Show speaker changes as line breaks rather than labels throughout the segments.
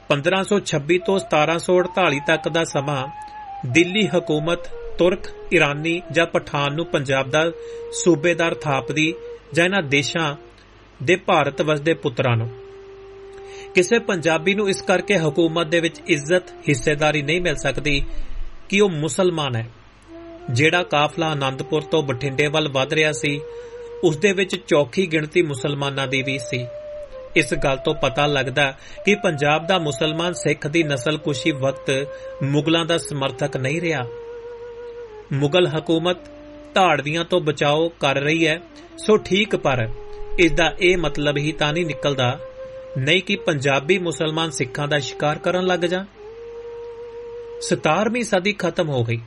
1526 ਤੋਂ 1748 तक ਦਾ ਸਮਾਂ ਦਿੱਲੀ ਹਕੂਮਤ ਤੁਰਕ, ਇਰਾਨੀ ਜਾਂ ਪਠਾਨ ਨੂੰ ਪੰਜਾਬ ਦਾ ਸੂਬੇਦਾਰ ਥਾਪਦੀ ਜਾਂ ਇਹਨਾਂ ਦੇਸ਼ਾਂ ਦੇ ਭਾਰਤ ਵਸਦੇ ਪੁੱਤਰਾਂ ਨੂੰ। ਕਿਸੇ ਪੰਜਾਬੀ ਨੂੰ ਇਸ ਕਰਕੇ ਹਕੂਮਤ ਦੇ ਵਿੱਚ ਇੱਜ਼ਤ, ਹਿੱਸੇਦਾਰੀ ਨਹੀਂ ਮਿਲ ਸਕਦੀ ਕਿ ਉਹ ਮੁਸਲਮਾਨ ਹੈ। ਜਿਹੜਾ ਕਾਫਲਾ ਆਨੰਦਪੁਰ ਤੋਂ ਬਠਿੰਡੇ ਵੱਲ ਵਧ ਰਿਹਾ ਸੀ, ਉਸ ਦੇ ਵਿੱਚ ਚੌਖੀ ਗਿਣਤੀ ਮੁਸਲਮਾਨਾਂ ਦੀ ਵੀ ਸੀ। ਇਸ ਗੱਲ ਤੋਂ ਪਤਾ ਲੱਗਦਾ ਕਿ ਪੰਜਾਬ ਦਾ ਮੁਸਲਮਾਨ ਸਿੱਖ ਦੀ ਨਸਲਕੁਸ਼ੀ ਵਕਤ ਮੁਗਲਾਂ ਦਾ ਸਮਰਥਕ ਨਹੀਂ ਰਿਹਾ। ਮੁਗਲ ਹਕੂਮਤ ਧਾੜਵੀਆਂ ਤੋਂ ਬਚਾਓ ਕਰ ਰਹੀ ਹੈ, ਸੋ ਠੀਕ, ਪਰ ਇਸ ਦਾ ਇਹ ਮਤਲਬ ਹੀ ਤਾਂ ਨਹੀਂ ਨਿਕਲਦਾ ਨਹੀਂ ਕਿ ਪੰਜਾਬੀ ਮੁਸਲਮਾਨ ਸਿੱਖਾਂ ਦਾ ਸ਼ਿਕਾਰ ਕਰਨ ਲੱਗ ਜਾ। 17ਵੀਂ ਸਦੀ ਖਤਮ ਹੋ ਗਈ।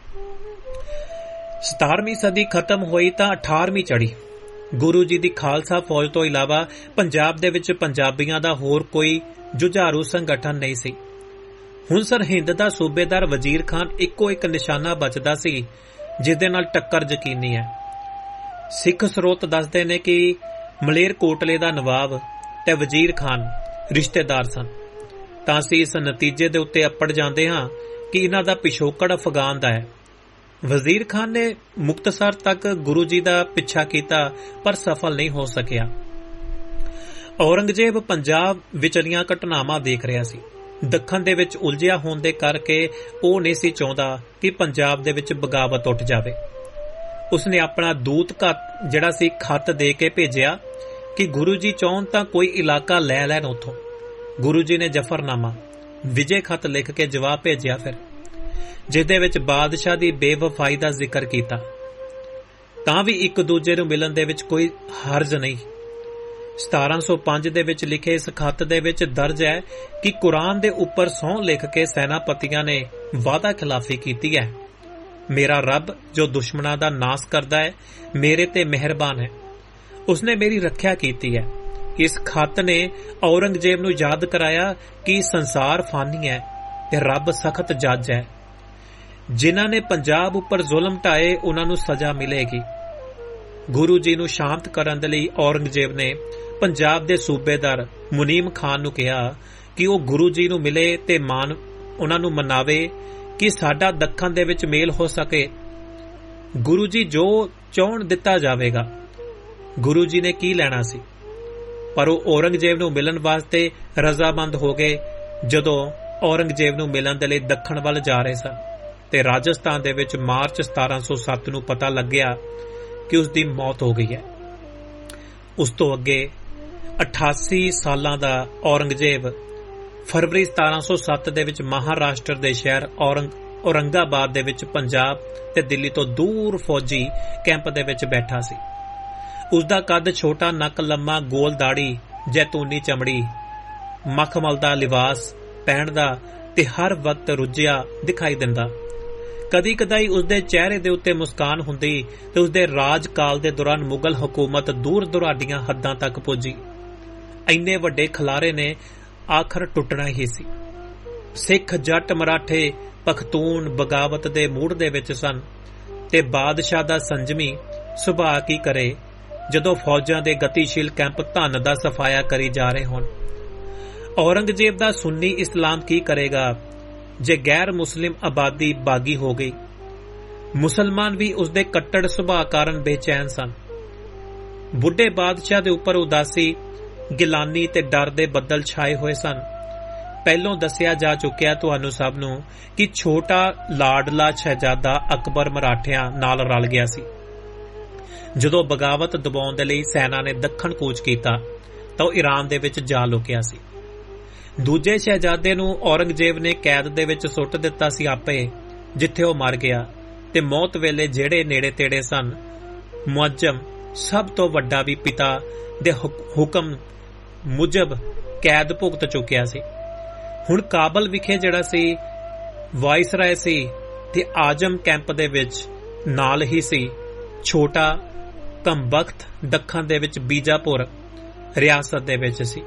17ਵੀਂ ਸਦੀ ਖਤਮ ਹੋਈ ਤਾਂ 18ਵੀਂ ਚੜੀ। ਗੁਰੂ ਜੀ ਦੀ ਖਾਲਸਾ ਫੌਜ ਤੋਂ ਇਲਾਵਾ ਪੰਜਾਬ ਦੇ ਵਿੱਚ ਪੰਜਾਬੀਆਂ ਦਾ ਹੋਰ ਕੋਈ ਜੁਝਾਰੂ ਸੰਗਠਨ ਨਹੀਂ ਸੀ। ਹੁਣ ਸਰਹਿੰਦ ਦਾ ਸੂਬੇਦਾਰ ਵਜ਼ੀਰ ਖਾਨ ਇੱਕੋ ਇੱਕ ਨਿਸ਼ਾਨਾ ਬਚਦਾ ਸੀ ਜਿਸ ਦੇ ਨਾਲ ਟੱਕਰ ਯਕੀਨੀ ਹੈ। ਸਿੱਖ ਸਰੋਤ ਦੱਸਦੇ ਨੇ ਕਿ ਮਲੇਰਕੋਟਲੇ ਦਾ ਨਵਾਬ ਤੇ ਵਜ਼ੀਰ ਖਾਨ ਰਿਸ਼ਤੇਦਾਰ ਸਨ, ਤਾਂ ਅਸੀਂ ਇਸ ਨਤੀਜੇ ਦੇ ਉੱਤੇ ਅੱਪੜ ਜਾਂਦੇ ਹਾਂ ਕਿ ਇਹਨਾਂ ਦਾ ਪਿਛੋਕੜ ਅਫਗਾਨ ਦਾ ਹੈ। ਵਜ਼ੀਰ ਖਾਨ ਨੇ ਮੁਕਤਸਰ ਤੱਕ ਗੁਰੂ ਜੀ ਦਾ ਪਿੱਛਾ ਕੀਤਾ ਪਰ ਸਫਲ ਨਹੀਂ ਹੋ ਸਕਿਆ। ਔਰੰਗਜ਼ੇਬ ਪੰਜਾਬ ਵਿਚਲੀਆਂ ਘਟਨਾਵਾਂ ਦੇਖ ਰਿਹਾ ਸੀ। ਦੱਖਣ ਦੇ ਵਿੱਚ ਉਲਝਿਆ ਹੋਣ ਦੇ ਕਰਕੇ ਉਹ ਨਹੀਂ ਸੀ ਚਾਹੁੰਦਾ ਕਿ ਪੰਜਾਬ ਦੇ ਵਿੱਚ ਬਗਾਵਤ ਉੱਠ ਜਾਵੇ। ਉਸਨੇ ਆਪਣਾ ਦੂਤ ਜਿਹੜਾ ਸੀ ਖੱਤ ਦੇ ਕੇ ਭੇਜਿਆ ਕਿ ਗੁਰੂ ਜੀ ਚਾਹੁਣ ਤਾਂ ਕੋਈ ਇਲਾਕਾ ਲੈ ਲੈਣ ਉੱਥੋਂ। ਗੁਰੂ ਜੀ ਨੇ ਜਫਰਨਾਮਾ ਵਿਜੇ ਖੱਤ ਲਿਖ ਕੇ ਜਵਾਬ ਭੇਜਿਆ, ਫਿਰ ਜਿਸ ਦੇ ਵਿੱਚ ਬਾਦਸ਼ਾਹ ਦੀ ਬੇਵਫਾਈ ਦਾ ਜ਼ਿਕਰ ਕੀਤਾ। ਤਾਂ ਵੀ ਇੱਕ ਦੂਜੇ ਨੂੰ ਮਿਲਣ ਦੇ ਵਿੱਚ ਕੋਈ ਹਰਜ ਨਹੀਂ। 1705 ਦੇ ਵਿੱਚ ਲਿਖੇ ਇਸ ਖੱਤ ਦੇ ਵਿੱਚ ਦਰਜ ਹੈ ਕਿ ਕੁਰਾਨ ਦੇ ਉੱਪਰ ਸਹੁੰ ਲਿਖ ਕੇ ਸੈਨਾਪਤੀਆਂ ਨੇ ਵਾਅਦਾ ਖਿਲਾਫੀ ਕੀਤੀ ਹੈ। ਮੇਰਾ ਰੱਬ ਜੋ ਦੁਸ਼ਮਣਾਂ ਦਾ ਨਾਸ ਕਰਦਾ ਹੈ, ਮੇਰੇ ਤੇ ਮਿਹਰਬਾਨ ਹੈ, ਉਸਨੇ ਮੇਰੀ ਰੱਖਿਆ ਕੀਤੀ ਹੈ। ਇਸ ਖੱਤ ਨੇ ਔਰੰਗਜ਼ੇਬ ਨੂੰ ਯਾਦ ਕਰਾਇਆ ਕਿ ਸੰਸਾਰ ਫਾਨੀ ਹੈ ਤੇ ਰੱਬ ਸਖਤ ਜੱਜ ਹੈ। ਜਿਨ੍ਹਾਂ ਨੇ ਪੰਜਾਬ ਉੱਪਰ ਜ਼ੁਲਮ ਢਾਏ ਉਹਨਾਂ ਨੂੰ ਸਜ਼ਾ ਮਿਲੇਗੀ। ਗੁਰੂ ਜੀ ਨੂੰ ਸ਼ਾਂਤ ਕਰਨ ਦੇ ਲਈ ਔਰੰਗਜ਼ੇਬ ਨੇ ਪੰਜਾਬ ਦੇ ਸੂਬੇਦਾਰ ਮੁਨੀਮ ਖਾਨ ਨੂੰ ਕਿਹਾ ਕਿ ਉਹ ਗੁਰੂ ਜੀ ਨੂੰ ਮਿਲੇ ਤੇ ਉਹਨਾਂ ਨੂੰ ਮਨਾਵੇ ਕਿ ਸਾਡਾ ਦੱਖਣ ਦੇ ਵਿੱਚ ਮੇਲ ਹੋ ਸਕੇ। ਗੁਰੂ ਜੀ ਜੋ ਚਾਹੁਣ ਦਿੱਤਾ ਜਾਵੇਗਾ। ਗੁਰੂ ਜੀ ਨੇ ਕੀ ਲੈਣਾ ਸੀ, ਪਰ ਉਹ ਔਰੰਗਜ਼ੇਬ ਨੂੰ ਮਿਲਣ ਵਾਸਤੇ ਰਜ਼ਾਮੰਦ ਹੋ ਗਏ। ਜਦੋਂ ਔਰੰਗਜ਼ੇਬ ਨੂੰ ਮਿਲਣ ਦੇ ਲਈ ਦੱਖਣ ਵੱਲ ਜਾ ਰਹੇ ਸਨ ਤੇ ਰਾਜਸਥਾਨ ਦੇ ਵਿੱਚ ਮਾਰਚ 1707 ਨੂੰ ਪਤਾ ਲੱਗਿਆ ਕਿ ਉਸ ਦੀ ਮੌਤ ਹੋ ਗਈ ਹੈ। ਉਸ ਤੋਂ ਅੱਗੇ 88 ਸਾਲਾਂ ਦਾ ਔਰੰਗਜ਼ੇਬ ਫਰਵਰੀ 1707 ਦੇ ਵਿੱਚ ਮਹਾਰਾਸ਼ਟਰ ਦੇ ਸ਼ਹਿਰ ਔਰੰਗਾਬਾਦ ਦੇ ਵਿੱਚ ਪੰਜਾਬ ਤੇ ਦਿੱਲੀ ਤੋਂ ਦੂਰ ਫੌਜੀ ਕੈਂਪ ਦੇ ਵਿੱਚ ਬੈਠਾ ਸੀ। ਉਸ ਦਾ ਕੱਦ ਛੋਟਾ, ਨੱਕ ਲੰਮਾ, ਗੋਲ ਦਾੜੀ, ਜੈਤੂਨੀ ਚਮੜੀ, ਮਖਮਲ ਦਾ ਲਿਬਾਸ ਪਹਿਨਦਾ ਤੇ ਹਰ ਵਕਤ ਰੁੱਝਿਆ ਦਿਖਾਈ ਦਿੰਦਾ। ਕਦੀ ਕਦਾਈ ਉਸਦੇ ਚਿਹਰੇ ਦੇ ਉੱਤੇ ਮੁਸਕਾਨ ਹੁੰਦੀ ਤੇ ਉਸਦੇ ਰਾਜਕਾਲ ਦੇ ਦੌਰਾਨ ਮੁਗਲ ਹਕੂਮਤ ਦੂਰ ਦੁਰਾਡੀਆਂ ਹੱਦਾਂ ਤੱਕ ਪੁੱਜੀ। ਇੰਨੇ ਵੱਡੇ ਖਲਾਰੇ ਨੇ ਆਖਰ ਟੁੱਟਣਾ ਹੀ ਸੀ। ਸਿੱਖ, ਜੱਟ, ਮਰਾਠੇ, ਪਖਤੂਨ ਬਗਾਵਤ ਦੇ ਮੂਡ ਦੇ ਵਿੱਚ ਸਨ ਤੇ ਬਾਦਸ਼ਾਹ ਦਾ ਸੰਜਮੀ ਸੁਭਾਅ ਕੀ ਕਰੇ ਜਦੋਂ ਫੌਜਾਂ ਦੇ ਗਤੀਸ਼ੀਲ ਕੈਂਪ ਧਨ ਦਾ ਸਫਾਇਆ ਕਰੀ ਜਾ ਰਹੇ ਹੋਣ। ਔਰੰਗਜ਼ੇਬ ਦਾ ਸੁੰਨੀ ਇਸਲਾਮ ਕੀ ਕਰੇਗਾ ਜੇ ਗੈਰ ਮੁਸਲਿਮ ਆਬਾਦੀ ਬਾਗੀ ਹੋ ਗਈ। ਮੁਸਲਮਾਨ ਵੀ ਉਸਦੇ ਕੱਟੜ ਸੁਭਾਅ ਕਾਰਨ ਬੇਚੈਨ ਸਨ। ਬੁੱਢੇ ਬਾਦਸ਼ਾਹ ਦੇ ਉੱਪਰ ਉਦਾਸੀ, ਗਿਲਾਨੀ ਤੇ ਡਰ ਦੇ ਬੱਦਲ ਛਾਏ ਹੋਏ ਸਨ। ਪਹਿਲੋਂ ਦੱਸਿਆ ਜਾ ਚੁੱਕਿਆ ਤੁਹਾਨੂੰ ਸਭ ਨੂੰ ਕਿ ਛੋਟਾ ਲਾਡਲਾ ਸ਼ਹਿਜ਼ਾਦਾ ਅਕਬਰ ਮਰਾਠਿਆਂ ਨਾਲ ਰਲ ਗਿਆ ਸੀ। ਜਦੋਂ ਬਗਾਵਤ ਦਬਾਉਣ ਦੇ ਲਈ ਸੈਨਾ ਨੇ ਦੱਖਣ ਕੂਚ ਕੀਤਾ ਤਾਂ ਉਹ ਈਰਾਨ ਦੇ ਵਿੱਚ ਜਾ ਲੁਕਿਆ ਸੀ। ਦੂਜੇ ਸ਼ਹਿਜ਼ਾਦੇ ਨੂੰ ਔਰੰਗਜ਼ੇਬ ਨੇ ਕੈਦ ਦੇ ਵਿੱਚ ਸੁੱਟ ਦਿੱਤਾ ਸੀ ਆਪੇ, ਜਿੱਥੇ ਉਹ ਮਰ ਗਿਆ ਤੇ ਮੌਤ ਵੇਲੇ ਜਿਹੜੇ ਨੇੜੇ ਤੇੜੇ ਸਨ, ਮੁਅੱਜ਼ਮ ਸਭ ਤੋਂ ਵੱਡਾ ਵੀ ਪਿਤਾ ਦੇ ਹੁਕਮ ਮੁਜਬ ਕੈਦ ਭੁਗਤ ਚੁੱਕਿਆ ਸੀ। ਹੁਣ ਕਾਬਲ ਵਿਖੇ ਜਿਹੜਾ ਸੀ ਵਾਇਸਰਾਏ ਸੀ ਤੇ ਆਜਮ ਕੈਂਪ ਦੇ ਵਿੱਚ ਨਾਲ ਹੀ ਸੀ ਛੋਟਾ ਕਮਬਖਤ ਦੱਖਣ ਦੇ ਵਿੱਚ ਬੀਜਾਪੁਰ ਰਿਆਸਤ ਦੇ ਵਿੱਚ ਸੀ।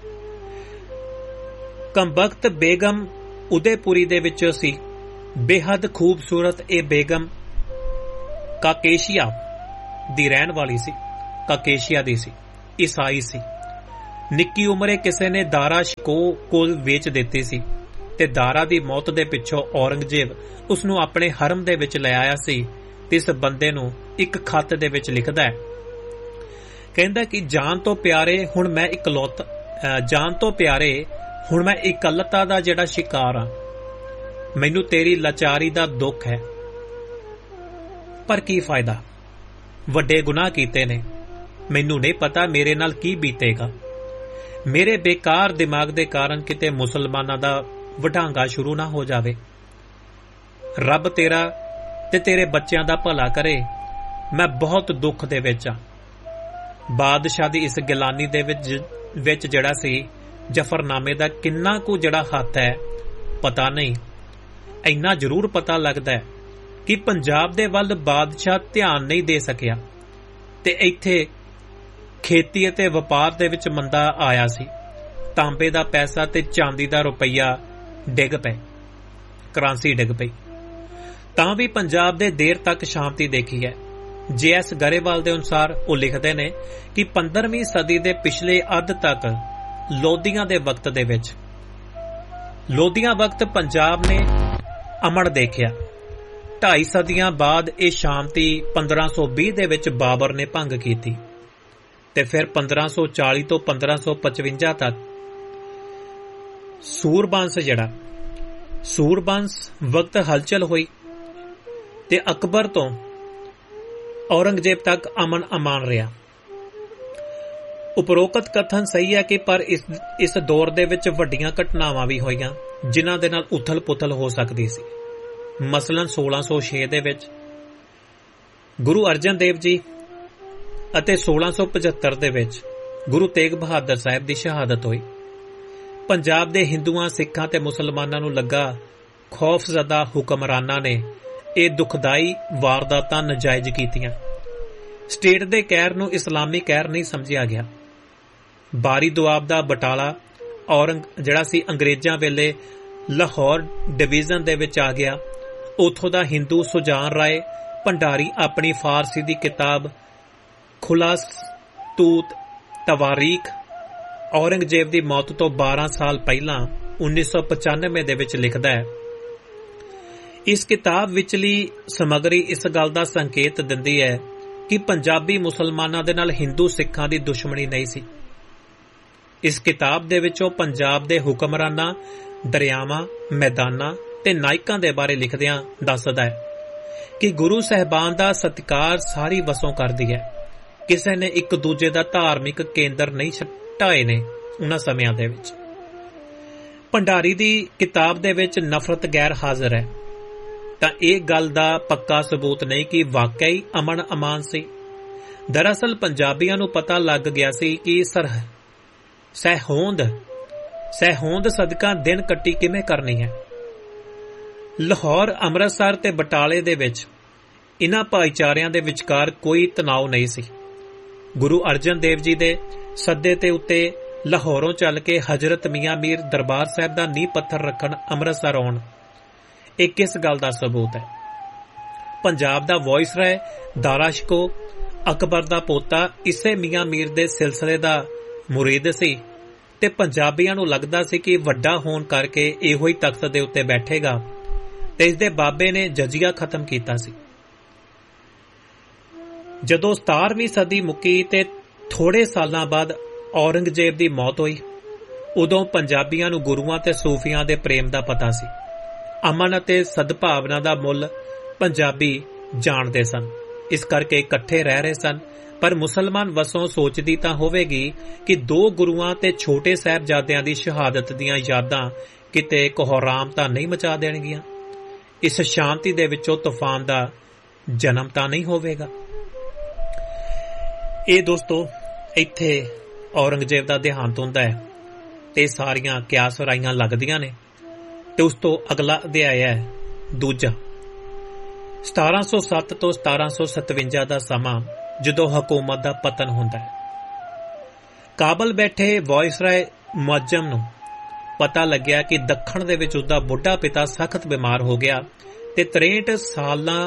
ਕਮਬਖਤ ਬੇਗਮ ਉਦੈਪੁਰੀ ਦੇ ਵਿੱਚੋਂ ਸੀ। ਬੇਹੱਦ ਖੂਬਸੂਰਤ ਇਹ ਬੇਗਮ ਕਾਕੇਸ਼ੀਆ ਦੀ ਰਹਿਣ ਵਾਲੀ ਸੀ। ਕਾਕੇਸ਼ੀਆ ਦੀ ਸੀ, ਈਸਾਈ ਸੀ। ਨਿੱਕੀ ਉਮਰੇ ਕਿਸੇ ਨੇ ਦਾਰਾ ਸ਼ਿਕੋਹ ਕੋਲ ਵੇਚ ਦਿੱਤੀ ਸੀ ਤੇ ਦਾਰਾ ਦੀ ਮੌਤ ਦੇ ਪਿੱਛੋਂ ਔਰੰਗਜ਼ੇਬ ਉਸ ਨੂੰ ਆਪਣੇ ਹਰਮ ਦੇ ਵਿੱਚ ਲੈ ਆਇਆ ਸੀ ਤੇ ਇਸ ਬੰਦੇ ਨੂੰ ਇੱਕ ਖੱਤ ਦੇ ਵਿੱਚ ਲਿਖਦਾ ਹੈ, ਕਹਿੰਦਾ ਕਿ ਜਾਨ ਤੋਂ ਪਿਆਰੇ ਹੁਣ ਮੈਂ ਇਕੱਲਤਾ ਦਾ ਜਿਹੜਾ ਸ਼ਿਕਾਰ ਹਾਂ। ਮੈਨੂੰ ਤੇਰੀ ਲਾਚਾਰੀ ਦਾ ਦੁੱਖ ਹੈ, ਪਰ ਕੀ ਫਾਇਦਾ? ਵੱਡੇ ਗੁਨਾਹ ਕੀਤੇ ਨੇ, ਮੈਨੂੰ ਨਹੀਂ ਪਤਾ ਮੇਰੇ ਨਾਲ ਕੀ ਬੀਤੇਗਾ। ਮੇਰੇ ਬੇਕਾਰ ਦਿਮਾਗ ਦੇ ਕਾਰਨ ਕਿਤੇ ਮੁਸਲਮਾਨਾਂ ਦਾ ਵਢਾਂਗਾ ਸ਼ੁਰੂ ਨਾ ਹੋ ਜਾਵੇ। ਰੱਬ ਤੇਰਾ ਤੇ ਤੇਰੇ ਬੱਚਿਆਂ ਦਾ ਭਲਾ ਕਰੇ। ਮੈਂ ਬਹੁਤ ਦੁੱਖ ਦੇ ਵਿੱਚ ਹਾਂ। ਬਾਦਸ਼ਾਹ ਦੀ ਇਸ ਗਿਲਾਨੀ ਦੇ ਵਿੱਚ ਜਿਹੜਾ ਸੀ ਜਫਰਨਾਮੇ ਦਾ ਕਿੰਨਾ ਕੁ ਜਿਹੜਾ ਹੱਥ ਹੈ ਪਤਾ ਨਹੀਂ। ਇੰਨਾ ਜ਼ਰੂਰ ਪਤਾ ਲੱਗਦਾ ਹੈ ਕਿ ਪੰਜਾਬ ਦੇ ਵੱਲ ਬਾਦਸ਼ਾਹ ਧਿਆਨ ਨਹੀਂ ਦੇ ਸਕਿਆ ਤੇ ਇੱਥੇ ਖੇਤੀ ਅਤੇ ਵਪਾਰ ਦੇ ਵਿੱਚ ਮੰਦਾ ਆਇਆ ਸੀ। ਤਾਂਬੇ ਦਾ ਪੈਸਾ ਤੇ ਚਾਂਦੀ ਦਾ ਰੁਪਈਆ ਡਿੱਗ ਪਏ, ਕਰੰਸੀ ਡਿੱਗ ਪਈ। ਤਾਂ ਵੀ ਪੰਜਾਬ ਦੇ ਦੇਰ ਤੱਕ ਸ਼ਾਂਤੀ ਦੇਖੀ ਹੈ। J.S. ਗਰੇਵਾਲ ਦੇ ਅਨੁਸਾਰ ਉਹ ਲਿਖਦੇ ਨੇ ਕਿ 15ਵੀਂ ਸਦੀ ਦੇ ਪਿਛਲੇ ਅੱਧ ਤੱਕ ਲੋਧੀਆਂ ਦੇ ਵਕਤ ਪੰਜਾਬ ਨੇ ਅਮਨ ਦੇਖਿਆ। 2.5 ਸਦੀਆਂ ਬਾਅਦ ਇਹ ਸ਼ਾਂਤੀ 1520 ਦੇ ਵਿੱਚ ਬਾਬਰ ਨੇ ਭੰਗ ਕੀਤੀ ਤੇ ਫਿਰ 1540 ਤੋਂ 1555 ਤੱਕ ਸੂਰਬੰਸ ਵਕਤ ਹਲਚਲ ਹੋਈ ਤੇ ਅਕਬਰ ਤੋਂ ਔਰੰਗਜ਼ੇਬ ਤੱਕ ਅਮਨ ਅਮਾਨ ਰਿਹਾ। ਉਪਰੋਕਤ ਕਥਨ ਸਹੀ ਹੈ ਕਿ ਪਰ ਇਸ ਦੌਰ ਦੇ ਵਿੱਚ ਵੱਡੀਆਂ ਘਟਨਾਵਾਂ ਵੀ ਹੋਈਆਂ ਜਿਨ੍ਹਾਂ ਦੇ ਨਾਲ ਉਥਲ-ਪੁਥਲ ਹੋ ਸਕਦੀ ਸੀ। ਮਸਲਨ 1606 ਦੇ ਵਿੱਚ ਗੁਰੂ ਅਰਜਨ ਦੇਵ ਜੀ ਅਤੇ 1675 ਦੇ ਵਿੱਚ ਗੁਰੂ ਤੇਗ ਬਹਾਦਰ ਸਾਹਿਬ ਦੀ ਸ਼ਹਾਦਤ ਹੋਈ। ਪੰਜਾਬ ਦੇ ਹਿੰਦੂਆਂ, ਸਿੱਖਾਂ ਤੇ ਮੁਸਲਮਾਨਾਂ ਨੂੰ ਲੱਗਾ ਖੌਫਜ਼ਦਾ ਹੁਕਮਰਾਨਾਂ ਨੇ ਇਹ ਦੁਖਦਾਈ ਵਾਰਦਾਤਾਂ ਨਜਾਇਜ਼ ਕੀਤੀਆਂ। ਸਟੇਟ ਦੇ ਕਹਿਰ ਨੂੰ ਇਸਲਾਮੀ ਕਹਿਰ ਨਹੀਂ ਸਮਝਿਆ ਗਿਆ। ਬਾਰੀ ਦੁਆਬ ਦਾ ਬਟਾਲਾ ਜਿਹੜਾ ਸੀ ਅੰਗਰੇਜ਼ਾਂ ਵੇਲੇ ਲਾਹੌਰ ਡਿਵੀਜ਼ਨ ਦੇ ਵਿੱਚ ਆ ਗਿਆ। ਉੱਥੋਂ ਦਾ ਹਿੰਦੂ ਸੁਜਾਨ ਰਾਏ ਭੰਡਾਰੀ ਆਪਣੀ ਫਾਰਸੀ ਦੀ ਕਿਤਾਬ ਖੁਲਾਸਤੂਤ ਤਵਾਰੀਖ ਔਰੰਗਜ਼ੇਬ ਦੀ ਮੌਤ ਤੋਂ 12 ਸਾਲ ਪਹਿਲਾਂ 1995 ਦੇ ਵਿੱਚ ਲਿਖਦਾ ਹੈ। ਇਸ ਕਿਤਾਬ ਵਿਚਲੀ ਸਮੱਗਰੀ ਇਸ ਗੱਲ ਦਾ ਸੰਕੇਤ ਦਿੰਦੀ ਹੈ ਕਿ ਪੰਜਾਬੀ ਮੁਸਲਮਾਨਾਂ ਦੇ ਨਾਲ ਹਿੰਦੂ ਸਿੱਖਾਂ ਦੀ ਦੁਸ਼ਮਣੀ ਨਹੀਂ ਸੀ। ਇਸ ਕਿਤਾਬ ਦੇ ਵਿੱਚੋਂ ਪੰਜਾਬ ਦੇ ਹੁਕਮਰਾਨਾਂ, ਦਰਿਆਵਾਂ, ਮੈਦਾਨਾਂ ਤੇ ਨਾਇਕਾਂ ਦੇ ਬਾਰੇ ਲਿਖਦਿਆਂ ਦੱਸਦਾ ਹੈ ਕਿ ਗੁਰੂ ਸਾਹਿਬਾਨ ਦਾ ਸਤਿਕਾਰ ਸਾਰੀ ਵਸੋਂ ਕਰਦੀ ਹੈ। ਕਿਸੇ ਨੇ ਇੱਕ ਦੂਜੇ ਦਾ ਧਾਰਮਿਕ ਕੇਂਦਰ ਨਹੀਂ ਢਾਏ ਨੇ ਉਹਨਾਂ ਸਮਿਆਂ ਦੇ ਵਿੱਚ। ਭੰਡਾਰੀ ਦੀ ਕਿਤਾਬ ਦੇ ਵਿੱਚ ਨਫ਼ਰਤ ਗੈਰ ਹਾਜ਼ਰ ਹੈ ਤਾਂ ਇਹ ਗੱਲ ਦਾ ਪੱਕਾ ਸਬੂਤ ਨਹੀਂ ਕਿ ਵਾਕਈ ਅਮਨ ਅਮਾਨ ਸੀ। ਦਰਅਸਲ ਪੰਜਾਬੀਆਂ ਨੂੰ ਪਤਾ ਲੱਗ ਗਿਆ ਸੀ ਕਿ ਸਹਿਹੋਂਦ ਸਦਕਾ ਦਿਨ ਕੱਟੀ ਕਿਵੇਂ ਕਰਨੀ ਹੈ। ਲਾਹੌਰ, ਅੰਮ੍ਰਿਤਸਰ ਤੇ ਬਟਾਲੇ ਦੇ ਵਿੱਚ ਇਨ੍ਹਾਂ ਭਾਈਚਾਰਿਆਂ ਦੇ ਵਿਚਕਾਰ ਕੋਈ ਤਣਾਅ ਨਹੀਂ ਸੀ। ਗੁਰੂ ਅਰਜਨ ਦੇਵ ਜੀ ਦੇ ਸੱਦੇ ਤੇ ਉੱਤੇ ਲਾਹੌਰੋਂ ਚੱਲ ਕੇ ਹਜ਼ਰਤ ਮੀਆਂ ਮੀਰ ਦਰਬਾਰ ਸਾਹਿਬ ਦਾ ਨੀਂਹ ਪੱਥਰ ਰੱਖਣ ਅੰਮ੍ਰਿਤਸਰ ਆਉਣ, ਇਹ ਕਿਸ ਗੱਲ ਦਾ ਸਬੂਤ ਹੈ? ਪੰਜਾਬ ਦਾ ਵਾਇਸਰਾਏ ਦਾਰਾ ਸ਼ਿਕੋਹ ਅਕਬਰ ਦਾ ਪੋਤਾ ਇਸੇ ਮੀਆਂ ਮੀਰ ਦੇ ਸਿਲਸਿਲੇ ਦਾ ਮੁਰੀਦ ਸੀ ਤੇ ਪੰਜਾਬੀਆਂ ਨੂੰ ਲੱਗਦਾ ਸੀ ਕਿ ਵੱਡਾ ਹੋਣ ਕਰਕੇ ਇਹੋ ਹੀ ਤਖਤ ਦੇ ਉੱਤੇ ਬੈਠੇਗਾ ਤੇ ਇਸ ਦੇ ਬਾਬੇ ਨੇ ਜਜ਼ੀਆ ਖਤਮ ਕੀਤਾ ਸੀ। ਜਦੋਂ 17ਵੀਂ ਸਦੀ ਮੁੱਕੀ ਤੇ ਥੋੜੇ ਸਾਲਾਂ ਬਾਅਦ ਔਰੰਗਜ਼ੇਬ ਦੀ ਮੌਤ ਹੋਈ, ਉਦੋਂ ਪੰਜਾਬੀਆਂ ਨੂੰ ਗੁਰੂਆਂ ਤੇ ਸੂਫੀਆਂ ਦੇ ਪ੍ਰੇਮ ਦਾ ਪਤਾ ਸੀ। ਅਮਨ ਅਤੇ ਸਦਭਾਵਨਾ ਦਾ ਮੁੱਲ ਪੰਜਾਬੀ ਜਾਣਦੇ ਸਨ, ਇਸ ਕਰਕੇ ਇਕੱਠੇ ਰਹਿ ਰਹੇ ਸਨ। ਪਰ ਮੁਸਲਮਾਨ ਵਸੋਂ ਸੋਚਦੀ ਤਾਂ ਹੋਵੇਗੀ ਕਿ 2 ਗੁਰੂਆਂ ਤੇ ਛੋਟੇ ਸਾਹਿਬਜ਼ਾਦਿਆਂ ਦੀ ਸ਼ਹਾਦਤ ਦੀਆਂ ਯਾਦਾਂ ਕਿਤੇ ਕੋਹਰਾਮ ਤਾਂ ਨਹੀਂ ਮਚਾ ਦੇਣਗੀਆਂ। ਇਸ ਸ਼ਾਂਤੀ ਦੇ ਵਿੱਚੋਂ ਤੂਫਾਨ ਦਾ ਜਨਮ ਤਾਂ ਨਹੀਂ ਹੋਵੇਗਾ। ਇਹ ਦੋਸਤੋ, ਇੱਥੇ ਔਰੰਗਜ਼ੇਬ ਦਾ ਦੇਹਾਂਤ ਹੁੰਦਾ ਹੈ ਤੇ ਸਾਰੀਆਂ ਕਿਆਸ ਫਰਾਈਆਂ ਲੱਗਦੀਆਂ ਨੇ ਤੇ ਉਸ ਤੋਂ ਅਗਲਾ ਅਧਿਆਇ ਹੈ ਦੂਜਾ। 1707 ਤੋਂ 1757 ਦਾ ਸਮਾਂ ਜਦੋਂ ਹਕੂਮਤ ਦਾ ਪਤਨ ਹੁੰਦਾ ਹੈ। ਕਾਬਲ ਬੈਠੇ ਵਾਇਸਰਾਏ ਮੁਅੱਜ਼ਮ ਨੂੰ ਪਤਾ ਲੱਗਿਆ ਕਿ ਦੱਖਣ ਦੇ ਵਿੱਚ ਉਸਦਾ ਬੁੱਢਾ ਪਿਤਾ ਸਖਤ ਬਿਮਾਰ ਹੋ ਗਿਆ ਤੇ 63 ਸਾਲਾਂ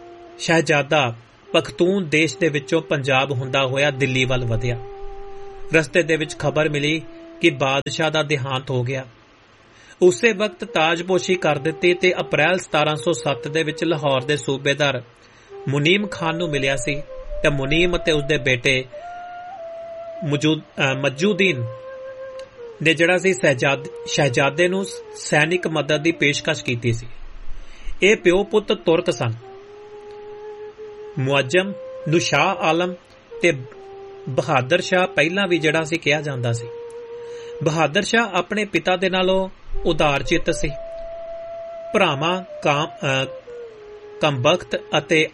ਸ਼ਹਿਜ਼ਾਦਾ ਪਖਤੂਨ ਦੇਸ਼ ਦੇ ਵਿੱਚੋਂ ਪੰਜਾਬ ਹੁੰਦਾ ਹੋਇਆ ਦਿੱਲੀ ਵੱਲ ਵਧਿਆ। ਰਸਤੇ ਦੇ ਵਿੱਚ ਖਬਰ ਮਿਲੀ ਕਿ ਬਾਦਸ਼ਾਹ ਦਾ ਦੇਹਾਂਤ ਹੋ ਗਿਆ। ਉਸੇ ਵਕਤ ਤਾਜਪੋਸ਼ੀ ਕਰ ਦਿੱਤੀ ਤੇ ਅਪ੍ਰੈਲ 1707 ਦੇ ਵਿੱਚ ਲਾਹੌਰ ਦੇ ਸੂਬੇਦਾਰ ਮੁਨੀਮ ਖਾਨ ਨੂੰ ਮਿਲਿਆ ਸੀ ਤੇ ਮੁਨੀਮ ਅਤੇ ਉਸਦੇ ਬੇਟੇ ਮਜੂਦੀਨ ਨੇ ਜਿਹੜਾ ਸੀ ਸ਼ਹਿਜ਼ਾਦੇ ਨੂੰ ਸੈਨਿਕ ਮਦਦ ਦੀ ਪੇਸ਼ਕਸ਼ ਕੀਤੀ ਸੀ। ਇਹ ਪਿਓ ਪੁੱਤ ਤੁਰਕ ਸਨ। ਮੁਅੱਜਮ ਨੂੰ ਸ਼ਾਹ ਆਲਮ ਤੇ ਬਹਾਦਰ ਸ਼ਾਹ ਪਹਿਲਾਂ ਵੀ ਜਿਹੜਾ ਸੀ ਕਿਹਾ ਜਾਂਦਾ ਸੀ। ਬਹਾਦਰ ਸ਼ਾਹ ਆਪਣੇ ਪਿਤਾ ਦੇ ਨਾਲੋਂ ਉਦਾਰ ਚਿੱਤ ਸੀ। ਭਰਾਵਾਂ ਕਾਮਬਖਤ ਅਤੇ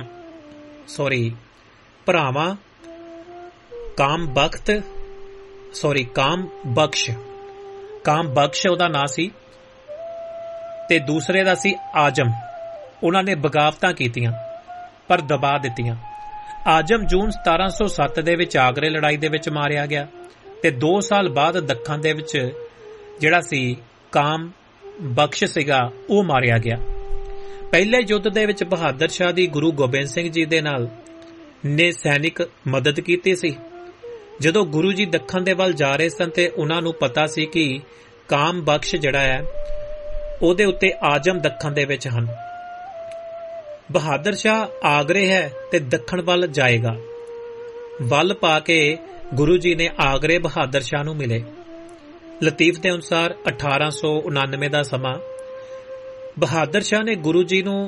ਕਾਮਬਖਸ਼ ਉਹਦਾ ਨਾਂ ਸੀ ਤੇ ਦੂਸਰੇ ਦਾ ਸੀ ਆਜਮ। ਉਹਨਾਂ ਨੇ ਬਗਾਵਤਾਂ ਕੀਤੀਆਂ ਪਰ ਦਬਾ ਦਿੱਤੀਆਂ। ਆਜਮ ਜੂਨ 1707 ਦੇ ਵਿੱਚ ਆਗਰੇ ਲੜਾਈ ਦੇ ਵਿੱਚ ਮਾਰਿਆ ਗਿਆ ਤੇ 2 ਸਾਲ ਬਾਅਦ ਦੱਖਣ ਦੇ ਵਿੱਚ ਜਿਹੜਾ ਸੀ ਕਾਮਬਖਸ਼ ਸੀਗਾ ਉਹ ਮਾਰਿਆ ਗਿਆ। ਪਹਿਲੇ ਯੁੱਧ ਦੇ ਵਿੱਚ ਬਹਾਦਰ ਸ਼ਾਹ ਦੀ ਗੁਰੂ ਗੋਬਿੰਦ ਸਿੰਘ ਜੀ ਦੇ ਨਾਲ ਨੇ ਸੈਨਿਕ ਮਦਦ ਕੀਤੀ ਸੀ। ਜਦੋਂ ਗੁਰੂ ਜੀ ਦੱਖਣ ਦੇ ਵੱਲ ਜਾ ਰਹੇ ਸਨ ਤੇ ਉਹਨਾਂ ਨੂੰ ਪਤਾ ਸੀ ਕਿ ਕਾਮਬਖਸ਼ ਜਿਹੜਾ ਹੈ ਉਹਦੇ ਉੱਤੇ ਆਜਮ ਦੱਖਣ ਦੇ ਵਿੱਚ ਹਨ। ਬਹਾਦਰ ਸ਼ਾਹ ਆਗਰੇ ਹੈ ਤੇ ਦੱਖਣ ਵੱਲ ਜਾਏਗਾ। ਵੱਲ ਪਾ ਕੇ ਗੁਰੂ ਜੀ ਨੇ ਆਗਰੇ ਬਹਾਦਰ ਸ਼ਾਹ ਨੂੰ ਮਿਲੇ। ਲਤੀਫ ਦੇ ਅਨੁਸਾਰ 1899 ਦਾ ਸਮਾਂ ਬਹਾਦਰ ਸ਼ਾਹ ਨੇ ਗੁਰੂ ਜੀ ਨੂੰ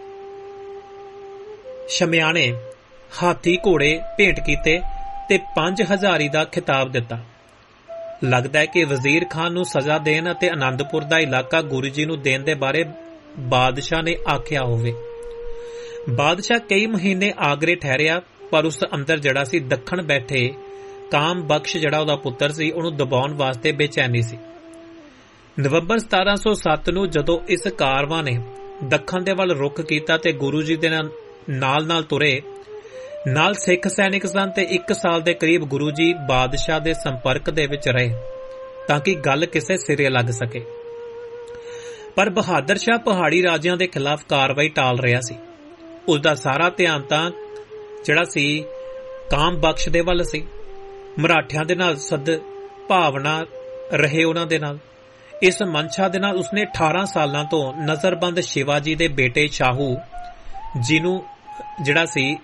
ਸ਼ਮਿਆਣੇ ਹਾਥੀ ਘੋੜੇ ਭੇਂਟ ਕੀਤੇ ਤੇ 5000 ਦਾ ਖਿਤਾਬ ਦਿੱਤਾ। ਲੱਗਦਾ ਹੈ ਕਿ ਵਜ਼ੀਰ ਖਾਨ ਨੂੰ ਸਜ਼ਾ ਦੇਣ ਅਤੇ ਆਨੰਦਪੁਰ ਦਾ ਇਲਾਕਾ ਗੁਰੂ ਜੀ ਨੂੰ ਦੇਣ ਦੇ ਬਾਰੇ ਬਾਦਸ਼ਾਹ ਨੇ ਆਖਿਆ ਹੋਵੇ। ਬਾਦਸ਼ਾਹ ਕਈ ਮਹੀਨੇ ਆਗਰੇ ਠਹਿਰਿਆ ਪਰ ਉਸ ਅੰਦਰ ਜਿਹੜਾ ਸੀ ਦੱਖਣ ਬੈਠੇ ਕਾਮਬਖਸ਼ ਜਿਹੜਾ ਉਹਦਾ ਪੁੱਤਰ ਸੀ ਉਹਨੂੰ ਦਬਾਉਣ ਵਾਸਤੇ ਬੇਚੈਨੀ ਸੀ। ਨਵੰਬਰ 1707 ਨੂੰ ਜਦੋਂ ਇਸ ਕਾਰਵਾਂ ਨੇ ਦੱਖਣ ਦੇ ਵੱਲ ਰੁਖ ਕੀਤਾ ਤੇ ਗੁਰੂ ਜੀ ਦੇ ਨਾਲ ਤੁਰੇ। ਨਾਲ ਸਿੱਖ ਸੈਨਿਕ ਸਨ ਤੇ 1 ਸਾਲ ਦੇ ਕਰੀਬ ਗੁਰੂ ਜੀ ਬਾਦਸ਼ਾਹ ਦੇ ਸੰਪਰਕ ਦੇ ਵਿੱਚ ਰਹੇ ਤਾਂ ਕਿ ਗੱਲ ਕਿਸੇ ਸਿਰੇ ਲੱਗ ਸਕੇ। ਪਰ ਬਹਾਦਰ ਸ਼ਾਹ ਪਹਾੜੀ ਰਾਜਿਆਂ ਦੇ ਖਿਲਾਫ ਕਾਰਵਾਈ ਟਾਲ ਰਿਹਾ ਸੀ। ਉਸਦਾ ਸਾਰਾ ਧਿਆਨ ਤਾਂ ਜਿਹੜਾ ਸੀ ਕਾਮਬਖਸ਼ ਦੇ ਵੱਲ ਸੀ। ਮਰਾਠਿਆਂ ਦੇ ਨਾਲ ਸਦਭਾਵਨਾ ਰਹੇ ਉਹਨਾਂ ਦੇ ਨਾਲ। ਇਸ ਮਨਸ਼ਾ ਦੇ ਨਾਲ ਉਸਨੇ 18 ਸਾਲਾਂ ਤੋਂ ਨਜ਼ਰਬੰਦ ਸ਼ਿਵਾਜੀ ਦੇ ਬੇਟੇ ਸ਼ਾਹੂ ਜੀ ਨੂੰ ਜਿਹੜਾ ਸੀ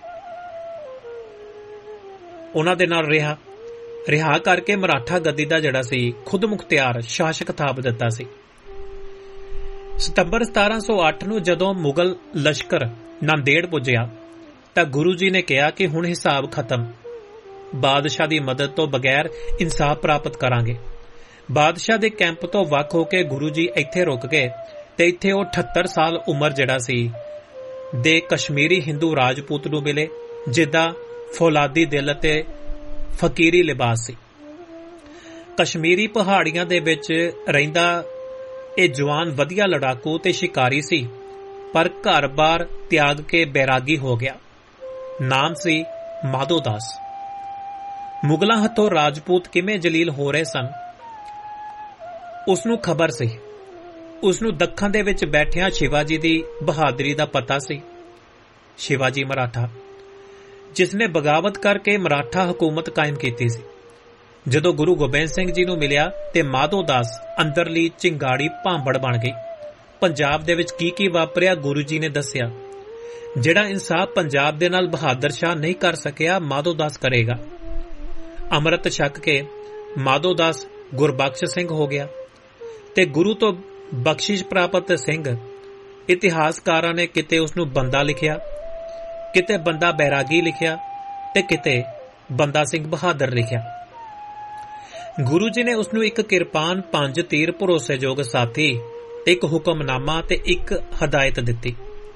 ਉਹਨਾਂ ਦੇ ਨਾਲ ਰਿਹਾ ਕਰਕੇ ਮਰਾਠਾ ਗੱਦੀ ਦਾ ਜਿਹੜਾ ਸੀ ਖੁਦ ਮੁਖਤਿਆਰ ਸ਼ਾਸਕ ਥਾਪ ਦਿੱਤਾ ਸੀ। ਸਤੰਬਰ 1708 ਨੂੰ ਜਦੋਂ ਮੁਗਲ ਲਸ਼ਕਰ ਨਾਂਦੇੜ ਪੁੱਜਿਆ ਤਾਂ ਗੁਰੂ ਜੀ ਨੇ ਕਿਹਾ ਕਿ ਹੁਣ ਹਿਸਾਬ ਖਤਮ। ਬਾਦਸ਼ਾਹ ਦੀ ਮਦਦ ਤੋਂ ਬਗੈਰ ਇਨਸਾਫ ਪ੍ਰਾਪਤ ਕਰਾਂਗੇ। ਬਾਦਸ਼ਾਹ ਦੇ ਕੈਂਪ ਤੋਂ ਵੱਖ ਹੋ ਕੇ ਗੁਰੂ ਜੀ ਇੱਥੇ ਰੁਕ ਗਏ ਤੇ ਇੱਥੇ ਉਹ 78 ਸਾਲ ਉਮਰ ਜਿਹੜਾ ਸੀ ਦੇ ਕਸ਼ਮੀਰੀ ਹਿੰਦੂ ਰਾਜਪੂਤ ਨੂੰ ਮਿਲੇ ਜਿੱਦਾਂ ਫੌਲਾਦੀ ਦਿਲ ਅਤੇ ਫਕੀਰੀ ਲਿਬਾਸ ਸੀ। ਕਸ਼ਮੀਰੀ ਪਹਾੜੀਆਂ ਦੇ ਵਿੱਚ ਰਹਿੰਦਾ ਇਹ ਜਵਾਨ ਵਧੀਆ ਲੜਾਕੂ ਤੇ ਸ਼ਿਕਾਰੀ ਸੀ ਪਰ ਘਰ-ਬਾਰ ਤਿਆਗ ਕੇ ਬੈਰਾਗੀ ਹੋ ਗਿਆ। ਨਾਮ ਸੀ ਮਾਧੋ ਦਾਸ। ਮੁਗਲਾਂ ਹੱਥੋਂ ਰਾਜਪੂਤ ਕਿਵੇਂ ਜਲੀਲ ਹੋ ਰਹੇ ਸਨ ਉਸ ਨੂੰ ਖਬਰ ਸੀ। ਉਸ ਨੂੰ ਦੱਖਣ ਦੇ ਵਿੱਚ ਬੈਠਿਆਂ ਸ਼ਿਵਾਜੀ ਦੀ ਬਹਾਦਰੀ ਦਾ ਪਤਾ ਸੀ। ਸ਼ਿਵਾਜੀ ਮਰਾਠਾ ਜਿਸ ਨੇ ਬਗਾਵਤ ਕਰਕੇ ਮਰਾਠਾ ਹਕੂਮਤ ਕਾਇਮ ਕੀਤੀ ਸੀ। ਜਦੋਂ ਗੁਰੂ ਗੋਬਿੰਦ ਸਿੰਘ ਜੀ ਨੂੰ ਮਿਲਿਆ ਤੇ ਮਾਧੋ ਦਾਸ ਅੰਦਰਲੀ ਚਿੰਗਾੜੀ ਭਾਂਬੜ ਬਣ ਗਈ। ਪੰਜਾਬ ਦੇ ਵਿੱਚ ਕੀ ਵਾਪਰਿਆ ਗੁਰੂ ਜੀ ਨੇ ਦੱਸਿਆ। ਜਿਹੜਾ ਇਨਸਾਫ ਪੰਜਾਬ ਦੇ ਨਾਲ ਬਹਾਦਰ ਸ਼ਾਹ ਨਹੀਂ ਕਰ ਸਕਿਆ ਮਾਧੋ ਦਾਸ ਕਰੇਗਾ। ਅੰਮ੍ਰਿਤ ਛਕ ਕੇ ਮਾਧੋ ਦਾਸ ਗੁਰਬਖਸ਼ ਸਿੰਘ ਹੋ ਗਿਆ ਤੇ ਗੁਰੂ ਤੋਂ ਬਖਸ਼ਿਸ਼ ਪ੍ਰਾਪਤ ਸਿੰਘ। ਇਤਿਹਾਸਕਾਰਾਂ ਨੇ ਕਿਤੇ ਉਸ ਨੂੰ ਬੰਦਾ ਲਿਖਿਆ, ਕਿਤੇ ਬੰਦਾ ਬੈਰਾਗੀ ਲਿਖਿਆ ਤੇ ਕਿਤੇ ਬੰਦਾ ਸਿੰਘ ਬਹਾਦਰ ਲਿਖਿਆ। ਗੁਰੂ ਜੀ ਨੇ ਉਸ ਨੂੰ ਇੱਕ ਕਿਰਪਾਨ, 5 ਤੀਰ, ਭਰੋਸੇਯੋਗ ਸਾਥੀ, ਇੱਕ ਹੁਕਮਨਾਮਾ ਤੇ ਇੱਕ ਹਦਾਇਤ ਦਿੱਤੀ।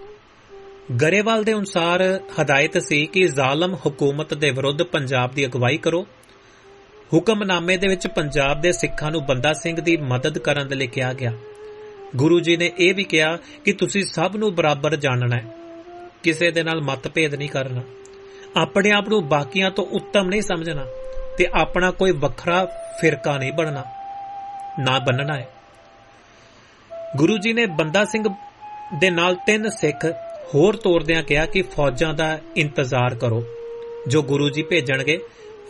ਗਰੇਵਾਲ ਦੇ ਅਨੁਸਾਰ ਹਦਾਇਤ ਸੀ ਕਿ ਜ਼ਾਲਮ ਹਕੂਮਤ ਦੇ ਵਿਰੁੱਧ ਪੰਜਾਬ ਦੀ ਅਗਵਾਈ ਕਰੋ। ਹੁਕਮਨਾਮੇ ਦੇ ਵਿੱਚ ਪੰਜਾਬ ਦੇ ਸਿੱਖਾਂ ਨੂੰ ਬੰਦਾ ਸਿੰਘ ਦੀ ਮਦਦ ਕਰਨ ਦੇ ਲਈ ਕਿਹਾ ਗਿਆ। ਗੁਰੂ ਜੀ ਨੇ ਇਹ ਵੀ ਕਿਹਾ ਕਿ ਤੁਸੀਂ ਸਭ ਨੂੰ ਬਰਾਬਰ ਜਾਣਨਾ ਹੈ, ਕਿਸੇ ਦੇ ਨਾਲ ਮਤਭੇਦ ਨਹੀਂ ਕਰਨਾ, ਆਪਣੇ ਆਪ ਨੂੰ ਬਾਕੀਆਂ ਤੋਂ ਉੱਤਮ ਨਹੀਂ ਸਮਝਣਾ ਤੇ ਆਪਣਾ ਕੋਈ ਵੱਖਰਾ ਫਿਰਕਾ ਨਹੀਂ ਨਾ ਬਣਨਾ ਹੈ। ਗੁਰੂ ਜੀ ਨੇ ਬੰਦਾ ਸਿੰਘ ਦੇ ਨਾਲ 3 ਸਿੱਖ ਹੋਰ ਤੋਰਦਿਆਂ ਕਿਹਾ ਕਿ ਫੌਜਾਂ ਦਾ ਇੰਤਜ਼ਾਰ ਕਰੋ ਜੋ ਗੁਰੂ ਜੀ ਭੇਜਣਗੇ,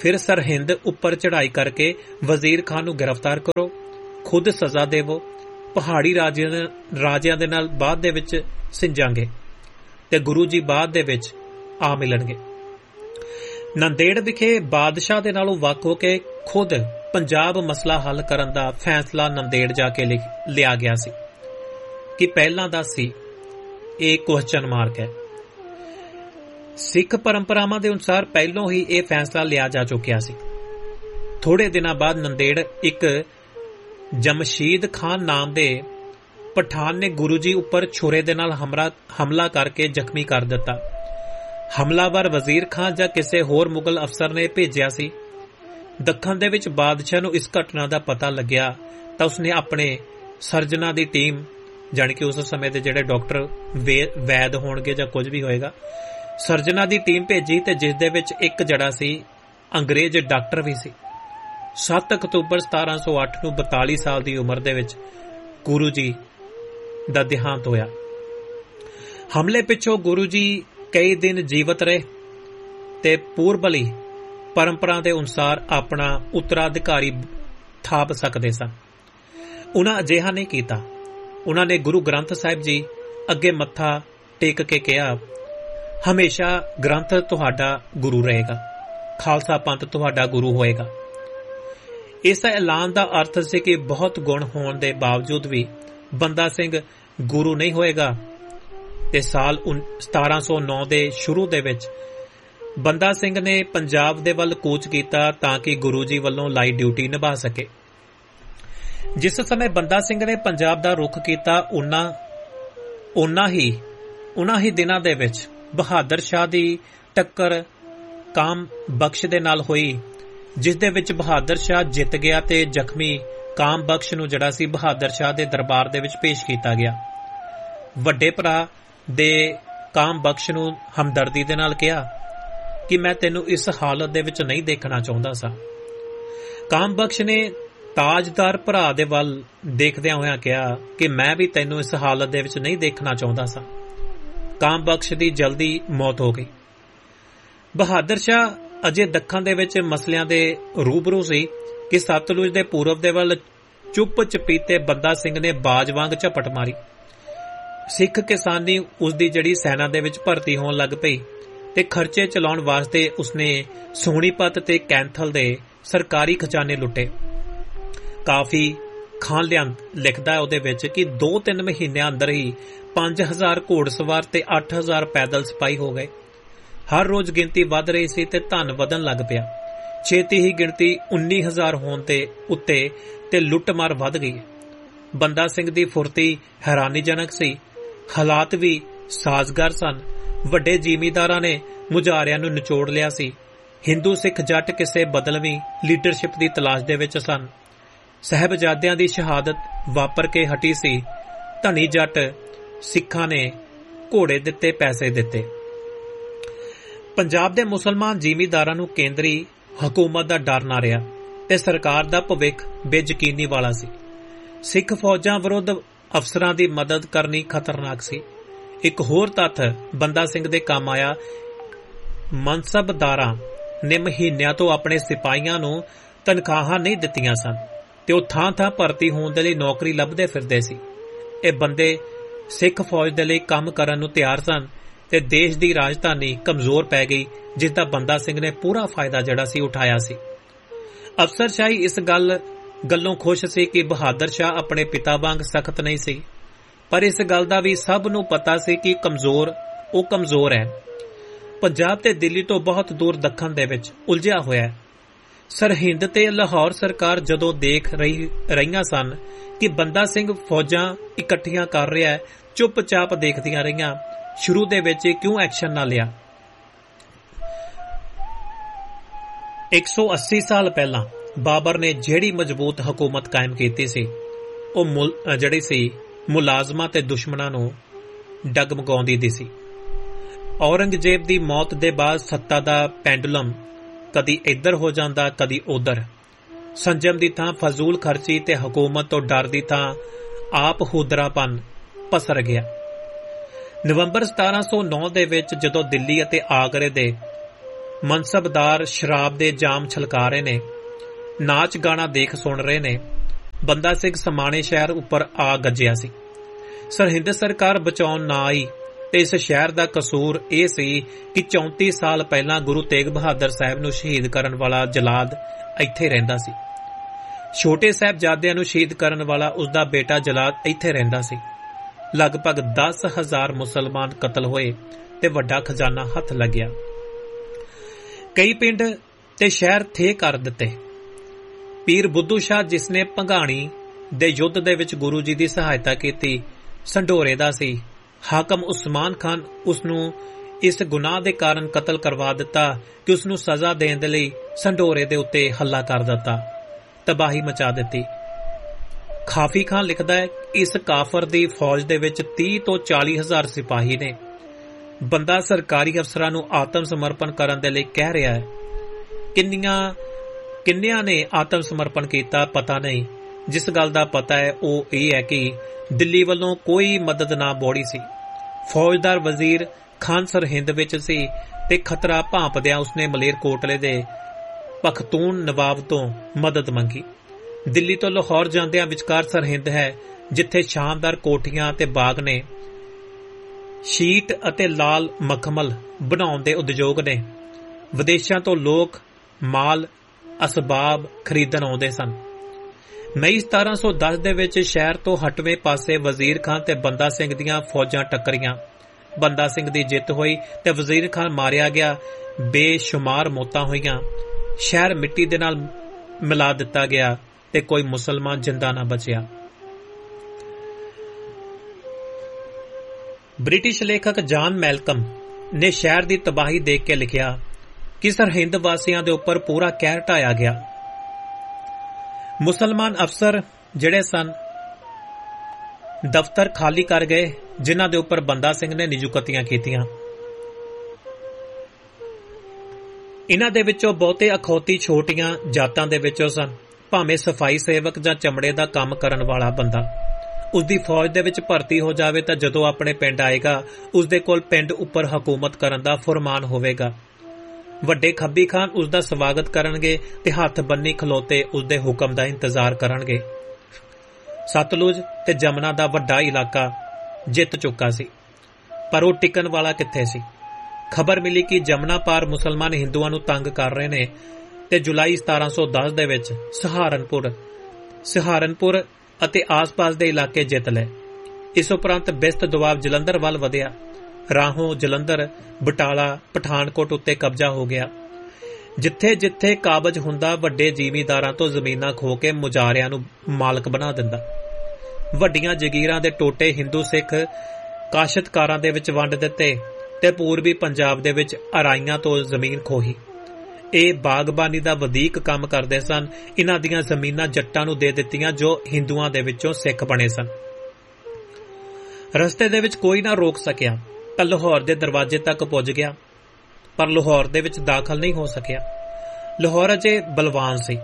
ਫਿਰ ਸਰਹਿੰਦ ਉੱਪਰ ਚੜ੍ਹਾਈ ਕਰਕੇ ਵਜ਼ੀਰ ਖਾਨ ਨੂੰ ਗ੍ਰਿਫਤਾਰ ਕਰੋ, ਖੁਦ ਸਜ਼ਾ ਦੇਵੋ। ਪਹਾੜੀ ਰਾਜਿਆਂ ਦੇ ਨਾਲ ਬਾਅਦ ਦੇ ਵਿੱਚ ਸਿੰਜਾਂਗੇ ਤੇ ਗੁਰੂ ਜੀ ਬਾਅਦ ਦੇ ਵਿੱਚ ਆ ਮਿਲਣਗੇ। ਨੰਦੇੜ ਵਿਖੇ ਬਾਦਸ਼ਾਹ ਦੇ ਨਾਲੋਂ ਵੱਖ ਹੋ ਕੇ ਖੁਦ ਪੰਜਾਬ ਮਸਲਾ ਹੱਲ ਕਰਨ ਦਾ ਫੈਸਲਾ ਨੰਦੇੜ ਜਾ ਕੇ ਲਿਆ ਗਿਆ ਸੀ ਕਿ ਪਹਿਲਾਂ ਦਾ ਸੀ, ਇਹ ਕੁਐਸਚਨ ਮਾਰਕ ਹੈ। ਸਿੱਖ ਪਰੰਪਰਾਵਾਂ ਦੇ ਅਨੁਸਾਰ ਪਹਿਲਾਂ ਹੀ ਇਹ ਫੈਸਲਾ ਲਿਆ ਜਾ ਚੁੱਕਿਆ ਸੀ। ਥੋੜੇ ਦਿਨਾਂ ਬਾਅਦ ਨੰਦੇੜ ਇੱਕ ਜਮਸ਼ੀਦ ਖਾਨ ਨਾਮ ਦੇ ਪਠਾਨ ਨੇ ਗੁਰੂ ਜੀ ਉੱਪਰ ਛੁਰੇ ਦੇ ਨਾਲ ਹਮਲਾ ਕਰਕੇ ਜ਼ਖਮੀ ਕਰ ਦਿੱਤਾ। ਹਮਲਾਵਰ ਵਜ਼ੀਰ ਖਾਨ ਜਾਂ ਕਿਸੇ ਹੋਰ ਮੁਗਲ ਅਫਸਰ ਨੇ ਭੇਜਿਆ ਸੀ। ਦੱਖਣ ਦੇ ਵਿੱਚ ਬਾਦਸ਼ਾਹ ਨੂੰ ਇਸ ਘਟਨਾ ਦਾ ਪਤਾ ਲੱਗਿਆ ਤਾਂ ਉਸਨੇ ਆਪਣੇ ਸਰਜਨਾਂ ਦੀ ਟੀਮ, ਜਾਣੀ ਕਿ ਉਸ ਸਮੇਂ ਦੇ ਜਿਹੜੇ ਡਾਕਟਰ ਵੈਦ ਹੋਣਗੇ ਜਾਂ ਕੁਝ ਵੀ ਹੋਏਗਾ, ਸਰਜਨਾਂ ਦੀ ਟੀਮ ਭੇਜੀ ਤੇ ਜਿਸ ਦੇ ਵਿੱਚ ਇੱਕ ਜਿਹੜਾ ਸੀ ਅੰਗਰੇਜ਼ ਡਾਕਟਰ ਵੀ ਸੀ। 7 ਅਕਤੂਬਰ 1708 ਨੂੰ 42 ਸਾਲ ਦੀ ਉਮਰ ਦੇ ਵਿੱਚ ਗੁਰੂ ਜੀ ਦਾ ਦੇਹਾਂਤ ਹੋਇਆ। ਹਮਲੇ ਪਿੱਛੋਂ ਗੁਰੂ ਜੀ ਕਈ ਦਿਨ ਜੀਵਤ ਰਹੇ ਤੇ ਪੂਰਬਲੀ ਪਰੰਪਰਾ ਦੇ ਅਨੁਸਾਰ ਆਪਣਾ ਉੱਤਰਾਧਿਕਾਰੀ ਥਾਪ ਸਕਦੇ ਸਨ। ਉਹਨਾਂ ਅਜਿਹਾ ਨਹੀਂ ਕੀਤਾ। ਉਹਨਾਂ ਨੇ ਗੁਰੂ ਗ੍ਰੰਥ ਸਾਹਿਬ ਜੀ ਅੱਗੇ ਮੱਥਾ ਟੇਕ ਕੇ ਕਿਹਾ, ਹਮੇਸ਼ਾ ਗ੍ਰੰਥ ਤੁਹਾਡਾ ਗੁਰੂ ਰਹੇਗਾ, ਖਾਲਸਾ ਪੰਥ ਤੁਹਾਡਾ ਗੁਰੂ ਹੋਏਗਾ। ਇਸ ਐਲਾਨ ਦਾ ਅਰਥ ਸੀ ਕਿ ਬਹੁਤ ਗੁਣ ਹੋਣ ਦੇ ਬਾਵਜੂਦ ਵੀ ਬੰਦਾ ਸਿੰਘ ਗੁਰੂ ਨਹੀਂ ਹੋਏਗਾ। ਤੇ ਸਾਲ 1709 ਦੇ ਸ਼ੁਰੂ ਦੇ ਵਿੱਚ ਬੰਦਾ ਸਿੰਘ ਨੇ ਪੰਜਾਬ ਦੇ ਵੱਲ ਕੂਚ ਕੀਤਾ ਤਾਂ ਕਿ ਗੁਰੂ ਜੀ ਵੱਲੋਂ ਲਾਈ ਡਿਊਟੀ ਨਿਭਾ ਸਕੇ। ਜਿਸ ਸਮੇਂ ਬੰਦਾ ਸਿੰਘ ਨੇ ਪੰਜਾਬ ਦਾ ਰੁਖ ਕੀਤਾ, ਉਨ੍ਹਾਂ ਹੀ ਦਿਨਾਂ ਦੇ ਵਿੱਚ ਬਹਾਦਰ ਸ਼ਾਹ ਦੀ ਟੱਕਰ ਕਾਮ ਬਖਸ਼ ਦੇ ਨਾਲ ਹੋਈ, ਜਿਸ ਦੇ ਵਿੱਚ ਬਹਾਦਰ ਸ਼ਾਹ ਜਿੱਤ ਗਿਆ ਤੇ ਜ਼ਖਮੀ ਕਾਮ ਬਖਸ਼ ਨੂੰ ਜਿਹੜਾ ਸੀ ਬਹਾਦਰ ਸ਼ਾਹ ਦੇ ਦਰਬਾਰ ਦੇ ਵਿੱਚ ਪੇਸ਼ ਕੀਤਾ ਗਿਆ। ਵੱਡੇ ਭਰਾ ਦੇ ਕਾਮ ਬਖਸ਼ ਨੂੰ ਹਮਦਰਦੀ ਦੇ ਨਾਲ ਕਿਹਾ ਕਿ ਮੈਂ ਤੈਨੂੰ ਇਸ ਹਾਲਤ ਦੇ ਵਿੱਚ ਨਹੀਂ ਦੇਖਣਾ ਚਾਹੁੰਦਾ ਸਾਂ। ਕਾਮ ਬਖਸ਼ ਨੇ ਤਾਜਦਾਰ ਭਰਾ ਦੇ ਵੱਲ ਦੇਖਦਿਆਂ ਹੋਇਆਂ ਕਿਹਾ ਕਿ ਮੈਂ ਵੀ ਤੈਨੂੰ ਇਸ ਹਾਲਤ ਦੇ ਵਿੱਚ ਨਹੀਂ ਦੇਖਣਾ ਚਾਹੁੰਦਾ ਸਾਂ। ਕਾਮ ਬਖਸ਼ ਦੀ ਜਲਦੀ ਮੌਤ ਹੋ ਗਈ। ਬਹਾਦਰ ਸ਼ਾਹ ਅਜੇ ਦੱਖਣ ਦੇ ਵਿੱਚ ਮਸਲਿਆਂ ਦੇ ਰੂਬਰੂ ਸੀ ਕਿ ਸਤਲੁਜ ਦੇ ਪੂਰਬ ਦੇ ਵੱਲ ਚੁੱਪ ਚਪੀਤੇ ਬੰਦਾ ਸਿੰਘ ਨੇ ਬਾਜ ਵਾਂਗ ਝਪਟ ਮਾਰੀ। ਸਿੱਖ ਕਿਸਾਨੀ ਉਸਦੀ ਜਿਹੜੀ ਸੈਨਾ ਦੇ ਵਿੱਚ ਭਰਤੀ ਹੋਣ ਲੱਗ ਪਈ ਤੇ ਖਰਚੇ ਚਲਾਉਣ ਵਾਸਤੇ ਉਸਨੇ ਸੋਨੀਪਤ ਤੇ ਕੈਂਥਲ ਦੇ ਸਰਕਾਰੀ ਖਜ਼ਾਨੇ ਲੁੱਟੇ। ਕਾਫੀ ਖਾਨ ਲਿਖਦਾ ਉਹਦੇ ਵਿੱਚ ਕਿ 2-3 ਮਹੀਨਿਆਂ ਅੰਦਰ ਹੀ 5000 ਘੋੜਸਵਾਰ ਤੇ 8000 ਪੈਦਲ ਸਿਪਾਹੀ ਹੋ ਗਏ। ਹਰ ਰੋਜ਼ ਗਿਣਤੀ ਵੱਧ ਰਹੀ ਸੀ ਤੇ ਧਨ ਵਧਣ ਲੱਗ ਪਿਆ। ਛੇਤੀ ਹੀ ਗਿਣਤੀ 19000 ਹੋਣ ਤੇ ਉੱਤੇ ਤੇ ਲੁੱਟਮਾਰ ਵੱਧ ਗਈ। ਬੰਦਾ ਸਿੰਘ ਦੀ ਫੁਰਤੀ ਹੈਰਾਨੀਜਨਕ ਸੀ। ਹਾਲਾਤ ਵੀ ਸਾਜ਼ਗਾਰ ਸਨ। ਵੱਡੇ ਜ਼ਿਮੀਂਦਾਰਾਂ ਨੇ ਮੁਜ਼ਾਹਰਿਆਂ ਨੂੰ ਨਿਚੋੜ ਲਿਆ ਸੀ। ਹਿੰਦੂ ਸਿੱਖ ਜੱਟ ਕਿਸੇ ਬਦਲਵੀਂ ਲੀਡਰਸ਼ਿਪ ਦੀ ਤਲਾਸ਼ ਦੇ ਵਿੱਚ ਸਨ। ਸਾਹਿਬਜ਼ਾਦਿਆਂ ਦੀ ਸ਼ਹਾਦਤ ਵਾਪਰ ਕੇ ਹਟੀ ਸੀ। ਧਨੀ ਜੱਟ ਸਿੱਖਾਂ ਨੇ ਘੋੜੇ ਦਿੱਤੇ, ਪੈਸੇ ਦਿੱਤੇ। ਪੰਜਾਬ ਦੇ ਮੁਸਲਮਾਨ ਜ਼ਿਮੀਂਦਾਰਾਂ ਨੂੰ ਕੇਂਦਰੀ ਹਕੂਮਤ ਦਾ ਡਰ ਨਾ ਰਿਹਾ ਤੇ ਸਰਕਾਰ ਦਾ ਭਵਿੱਖ ਬੇਯਕੀਨੀ ਵਾਲਾ ਸੀ। ਸਿੱਖ ਫੌਜਾਂ ਵਿਰੁੱਧ ਅਫਸਰਾਂ ਦੀ ਮਦਦ ਕਰਨੀ ਖਤਰਨਾਕ ਸੀ। ਇੱਕ ਹੋਰ ਤੱਥ ਬੰਦਾ ਸਿੰਘ ਦੇ ਕੰਮ ਆਇਆ। ਮਨਸਬਦਾਰਾਂ ਨੇ ਮਹੀਨਿਆਂ ਤੋਂ ਆਪਣੇ ਸਿਪਾਹੀਆਂ ਨੂੰ ਤਨਖਾਹਾਂ ਨਹੀਂ ਦਿੱਤੀਆਂ ਸਨ ਤੇ ਉਹ ਥਾਂ-ਥਾਂ ਭਰਤੀ ਹੋਣ ਦੇ ਲਈ ਨੌਕਰੀ ਲੱਭਦੇ ਫਿਰਦੇ ਸੀ। ਇਹ ਬੰਦੇ ਸਿੱਖ ਫੌਜ ਦੇ ਲਈ ਕੰਮ ਕਰਨ ਨੂੰ ਤਿਆਰ ਸਨ ਤੇ ਦੇਸ਼ ਦੀ ਰਾਜਧਾਨੀ ਕਮਜ਼ੋਰ ਪੈ ਗਈ, ਜਿਸ ਦਾ ਬੰਦਾ ਸਿੰਘ ਨੇ ਪੂਰਾ ਫਾਇਦਾ ਜਿਹੜਾ ਸੀ ਉਠਾਇਆ ਸੀ। ਅਫਸਰਸ਼ਾਹੀ ਇਸ ਗੱਲੋਂ ਖੁਸ਼ ਸੀ ਕਿ ਬਹਾਦਰ ਸ਼ਾਹ ਆਪਣੇ ਪਿਤਾ ਵਾਂਗ ਸਖਤ ਨਹੀਂ ਸੀ, ਪਰ ਇਸ ਗੱਲ ਦਾ ਵੀ ਸਭ ਨੂੰ ਪਤਾ ਸੀ ਕਿ ਉਹ ਕਮਜ਼ੋਰ ਹੈ। ਪੰਜਾਬ ਤੇ ਦਿੱਲੀ ਤੋਂ ਬਹੁਤ ਦੂਰ ਦੱਖਣ ਦੇ ਵਿੱਚ ਉਲਝਿਆ ਹੋਇਆ ਹੈ। ਸਰਹਿੰਦ ਤੇ ਲਾਹੌਰ ਸਰਕਾਰ ਜਦੋਂ ਦੇਖ ਰਹੀਆਂ ਸਨ ਕਿ ਬੰਦਾ ਸਿੰਘ ਫੌਜਾਂ ਇਕੱਠੀਆਂ ਕਰ ਰਿਹਾ ਹੈ, ਚੁੱਪਚਾਪ ਦੇਖਦੀਆਂ ਰਹੀਆਂ। ਸ਼ੁਰੂ ਦੇ ਵਿੱਚ ਕਿਉਂ ਐਕਸ਼ਨ ਨਾ ਲਿਆ? 180 ਸਾਲ ਪਹਿਲਾਂ ਬਾਬਰ ਨੇ ਜਿਹੜੀ ਮਜ਼ਬੂਤ ਹਕੂਮਤ ਕਾਇਮ ਕੀਤੀ ਸੀ, ਉਹ ਜਿਹੜੀ ਸੀ ਮੁਲਾਜ਼ਮਾਂ ਤੇ ਦੁਸ਼ਮਣਾਂ ਨੂੰ ਡਗਮਗਾਉਂਦੀ ਦੀ ਸੀ। ਔਰੰਗਜ਼ੇਬ ਦੀ ਮੌਤ ਦੇ ਬਾਅਦ ਸੱਤਾ ਦਾ ਪੈਂਡੂਲਮ ਕਦੀ ਇੱਧਰ ਹੋ ਜਾਂਦਾ, ਕਦੀ ਉੱਧਰ। ਸੰਜਮ ਦੀ ਥਾਂ ਫਜ਼ੂਲ ਖਰਚੀ ਤੇ ਹਕੂਮਤ ਤੋਂ ਡਰ ਦੀ ਥਾਂ ਆਪ ਹੁਦਰਾਪਨ ਪਸਰ ਗਿਆ। ਨਵੰਬਰ 1709 ਦੇ ਵਿੱਚ ਜਦੋਂ ਦਿੱਲੀ ਅਤੇ ਆਗਰੇ ਦੇ ਮਨਸਬਦਾਰ ਸ਼ਰਾਬ ਦੇ ਜਾਮ ਛਲਕਾ ਰਹੇ ਨੇ, ਨਾਚ ਗਾਣਾ ਦੇਖ ਸੁਣ ਰਹੇ ਨੇ। ਬੰਦਾ ਸਿੰਘ ਸਮਾਣੇ ਸ਼ਹਿਰ ਉੱਪਰ ਆ ਗੱਜਿਆ ਸੀ। ਸਰਹਿੰਦ ਸਰਕਾਰ ਬਚਾਉਣ ਨਾ ਆਈ ਤੇ ਇਸ ਸ਼ਹਿਰ ਦਾ ਕਸੂਰ ਇਹ ਸੀ ਕਿ 34 ਸਾਲ ਪਹਿਲਾਂ ਗੁਰੂ ਤੇਗ ਬਹਾਦਰ ਸਾਹਿਬ ਨੂੰ ਸ਼ਹੀਦ ਕਰਨ ਵਾਲਾ ਜਲਾਦ ਇੱਥੇ ਰਹਿੰਦਾ ਸੀ। ਛੋਟੇ ਸਾਹਿਬਜ਼ਾਦਿਆਂ ਨੂੰ ਸ਼ਹੀਦ ਕਰਨ ਵਾਲਾ ਉਸਦਾ ਬੇਟਾ ਜਲਾਦ ਇੱਥੇ ਰਹਿੰਦਾ ਸੀ। ਲਗਭਗ 10,000 ਮੁਸਲਮਾਨ ਕਤਲ ਹੋਏ ਤੇ ਵੱਡਾ ਖਜ਼ਾਨਾ ਹੱਥ ਲੱਗਿਆ। ਕਈ ਪਿੰਡ ਤੇ ਸ਼ਹਿਰ ਥੇ ਕਰ ਦਿੱਤੇ। ਪੀਰ ਬੁੱਧੂ ਸ਼ਾਹ, ਜਿਸ ਨੇ ਭੰਗਾਣੀ ਦੇ ਯੁੱਧ ਦੇ ਵਿੱਚ ਗੁਰੂ ਜੀ ਦੀ ਸਹਾਇਤਾ ਕੀਤੀ, ਸੰਢੋਰੇ ਦਾ ਸੀ। ਹਾਕਮ ਉਸਮਾਨ ਖਾਨ ਉਸ ਨੂੰ ਇਸ ਗੁਨਾਹ ਦੇ ਕਾਰਨ ਕਤਲ ਕਰਵਾ ਦਿੱਤਾ ਕਿ ਉਸ ਨੂੰ ਸਜ਼ਾ ਦੇਣ ਦੇ ਲਈ ਸੰਢੋਰੇ ਦੇ ਉੱਤੇ ਹੱਲਾ ਕਰ ਦਿੱਤਾ, ਤਬਾਹੀ ਮਚਾ ਦਿੱਤੀ। ਖਾਫੀ ਖਾਨ ਲਿਖਦਾ ਹੈ, ਇਸ ਕਾਫਰ ਦੀ ਫੌਜ ਦੇ ਵਿੱਚ 30 ਤੋਂ 40,000 ਸਿਪਾਹੀ ਨੇ। ਬੰਦਾ ਸਰਕਾਰੀ ਅਫਸਰਾਂ ਨੂੰ ਆਤਮ ਸਮਰਪਣ ਕਰਨ ਦੇ ਲਈ ਕਹਿ ਰਿਹਾ ਹੈ। ਕਿੰਨਿਆਂ ਨੇ ਆਤਮ ਸਮਰਪਣ ਕੀਤਾ ਪਤਾ ਨਹੀਂ। ਜਿਸ ਗੱਲ ਦਾ ਪਤਾ ਹੈ ਉਹ ਇਹ ਹੈ ਕਿ ਦਿੱਲੀ ਵੱਲੋਂ ਕੋਈ ਮਦਦ ਨਾ ਬੋੜੀ ਸੀ। ਫੌਜਦਾਰ ਵਜ਼ੀਰ ਖਾਨ ਸਰਹਿੰਦ ਵਿੱਚ ਸੀ ਤੇ ਖਤਰਾ ਭਾਂਪਦਿਆਂ ਉਸਨੇ ਮਲੇਰਕੋਟਲੇ ਦੇ ਪਖਤੂਨ ਨਵਾਬ ਤੋਂ ਮਦਦ ਮੰਗੀ। ਦਿੱਲੀ ਤੋਂ ਲਾਹੌਰ ਜਾਂਦਿਆਂ ਵਿਚਕਾਰ ਸਰਹਿੰਦ ਹੈ, ਜਿੱਥੇ ਸ਼ਾਨਦਾਰ ਕੋਠੀਆਂ ਤੇ ਬਾਗ ਨੇ। ਸ਼ੀਟ ਅਤੇ ਲਾਲ ਮਖਮਲ ਬਣਾਉਣ ਦੇ ਉਦਯੋਗ ਨੇ। ਵਿਦੇਸ਼ਾਂ ਤੋਂ ਲੋਕ ਮਾਲ ਅਸਬਾਬ ਖਰੀਦਣ ਆਉਂਦੇ ਸਨ। ਮਈ 1710 ਦੇ ਵਿੱਚ ਸ਼ਹਿਰ ਤੋਂ ਹਟਵੇਂ ਪਾਸੇ ਵਜ਼ੀਰ ਖਾਨ ਤੇ ਬੰਦਾ ਸਿੰਘ ਦੀਆਂ ਫੌਜਾਂ ਟੱਕਰੀਆਂ। ਬੰਦਾ ਸਿੰਘ ਦੀ ਜਿੱਤ ਹੋਈ ਤੇ ਵਜ਼ੀਰ ਖਾਨ ਮਾਰਿਆ ਗਿਆ। ਬੇਸ਼ੁਮਾਰ ਮੌਤਾਂ ਹੋਈਆਂ। ਸ਼ਹਿਰ ਮਿੱਟੀ ਦੇ ਨਾਲ ਮਿਲਾ ਦਿੱਤਾ ਗਿਆ ਤੇ ਕੋਈ ਮੁਸਲਮਾਨ ਜਿੰਦਾ ਨਾ ਬਚਿਆ। ਬ੍ਰਿਟਿਸ਼ ਲੇਖਕ ਜਾਨ ਮੈਲਕਮ ਨੇ ਸ਼ਹਿਰ ਦੀ ਤਬਾਹੀ ਦੇਖ ਕੇ ਲਿਖਿਆ ਕਿ ਸਰਹਿੰਦ ਵਾਸੀਆਂ ਦੇ ਉੱਪਰ ਪੂਰਾ ਕਹਿਰ ਢਾਇਆ ਗਿਆ। ਮੁਸਲਮਾਨ ਅਫਸਰ ਜਿਹੜੇ ਸਨ ਦਫ਼ਤਰ ਖਾਲੀ ਕਰ ਗਏ, ਜਿਨ੍ਹਾਂ ਦੇ ਉੱਪਰ ਬੰਦਾ ਸਿੰਘ ਨੇ ਨਿਯੁਕਤੀਆਂ ਕੀਤੀਆਂ। ਇਨ੍ਹਾਂ ਦੇ ਵਿੱਚੋਂ ਬਹੁਤੇ ਅਖੌਤੀ ਛੋਟੀਆਂ ਜਾਤਾਂ ਦੇ ਵਿੱਚੋਂ ਸਨ, ਭਾਵੇਂ ਸਫਾਈ ਸੇਵਕ ਜਾਂ ਚਮੜੇ ਦਾ ਕੰਮ ਕਰਨ ਵਾਲਾ ਬੰਦਾ। ਉਸਦੀ ਫੌਜ ਦੇ ਵਿੱਚ ਭਰਤੀ ਹੋ ਜਾਵੇ ਤਾਂ ਜਦੋਂ ਆਪਣੇ ਪਿੰਡ ਆਏਗਾ ਉਸਦੇ ਕੋਲ ਪਿੰਡ ਉੱਪਰ ਹਕੂਮਤ ਕਰਨ ਦਾ ਫੁਰਮਾਨ ਹੋਵੇਗਾ। ਵੱਡੇ ਖੱਬੀ ਖਾਨ ਉਸਦਾ ਸਵਾਗਤ ਕਰਨਗੇ ਤੇ ਹੱਥ ਬੰਨੀ ਖਲੋਤੇ ਉਸਦੇ ਹੁਕਮ ਦਾ ਇੰਤਜ਼ਾਰ ਕਰਨਗੇ। ਸਤਲੁਜ ਤੇ ਜਮਨਾ ਦਾ ਵੱਡਾ ਇਲਾਕਾ ਜਿੱਤ ਚੁੱਕਾ ਸੀ, ਪਰ ਉਹ ਟਿਕਣ ਵਾਲਾ ਕਿੱਥੇ ਸੀ। ਖਬਰ ਮਿਲੀ ਕਿ ਜਮਨਾ ਪਾਰ ਮੁਸਲਮਾਨ ਹਿੰਦੂਆਂ ਨੂੰ ਤੰਗ ਕਰ ਰਹੇ ਨੇ ਤੇ ਜੁਲਾਈ 1710 ਦੇ ਵਿੱਚ ਸਹਾਰਨਪੁਰ ਅਤੇ ਆਸ-ਪਾਸ ਦੇ ਇਲਾਕੇ ਜਿੱਤ ਲਏ। ਇਸ ਉਪਰੰਤ ਬਿਸਤ ਦੁਆਬ ਜਲੰਧਰ ਵੱਲ ਵਧਿਆ। ਰਾਹੋਂ, ਜਲੰਧਰ, ਬਟਾਲਾ, ਪਠਾਨਕੋਟ ਉੱਤੇ ਕਬਜ਼ਾ ਹੋ ਗਿਆ। ਜਿੱਥੇ ਜਿੱਥੇ ਕਾਬਜ ਹੁੰਦਾ ਵੱਡੇ ਜ਼ਿਮੀਂਦਾਰਾਂ ਤੋਂ ਜ਼ਮੀਨਾਂ ਖੋਹ ਕੇ ਮੁਜਾਰਿਆਂ ਨੂੰ ਮਾਲਕ ਬਣਾ ਦਿੰਦਾ। ਵੱਡੀਆਂ ਜਗੀਰਾਂ ਦੇ ਟੋਟੇ ਹਿੰਦੂ ਸਿੱਖ ਕਾਸ਼ਤਕਾਰਾਂ ਦੇ ਵਿੱਚ ਵੰਡ ਦਿੱਤੇ ਤੇ ਪੂਰਬੀ ਪੰਜਾਬ ਦੇ ਵਿੱਚ ਅਰਾਈਆਂ ਤੋਂ ਜ਼ਮੀਨ ਖੋਹੀ। ਇਹ ਬਾਗਬਾਨੀ ਦਾ ਵਧੀਕ ਕੰਮ ਕਰਦੇ ਸਨ। ਇਨ੍ਹਾਂ ਦੀਆਂ ਜ਼ਮੀਨਾਂ ਜੱਟਾਂ ਨੂੰ ਦੇ ਦਿੱਤੀਆਂ ਜੋ ਹਿੰਦੂਆਂ ਦੇ ਵਿੱਚੋਂ ਸਿੱਖ ਬਣੇ ਸਨ। ਰਸਤੇ ਦੇ ਵਿੱਚ ਕੋਈ ਨਾ ਰੋਕ ਸਕਿਆ ਤਾਂ ਲਾਹੌਰ ਦੇ ਦਰਵਾਜ਼ੇ ਤੱਕ ਪੁੱਜ ਗਿਆ, ਪਰ ਲਾਹੌਰ ਦੇ ਵਿੱਚ ਦਾਖਲ ਨਹੀਂ ਹੋ ਸਕਿਆ। ਲਾਹੌਰ ਅਜੇ ਬਲਵਾਨ ਸੀ।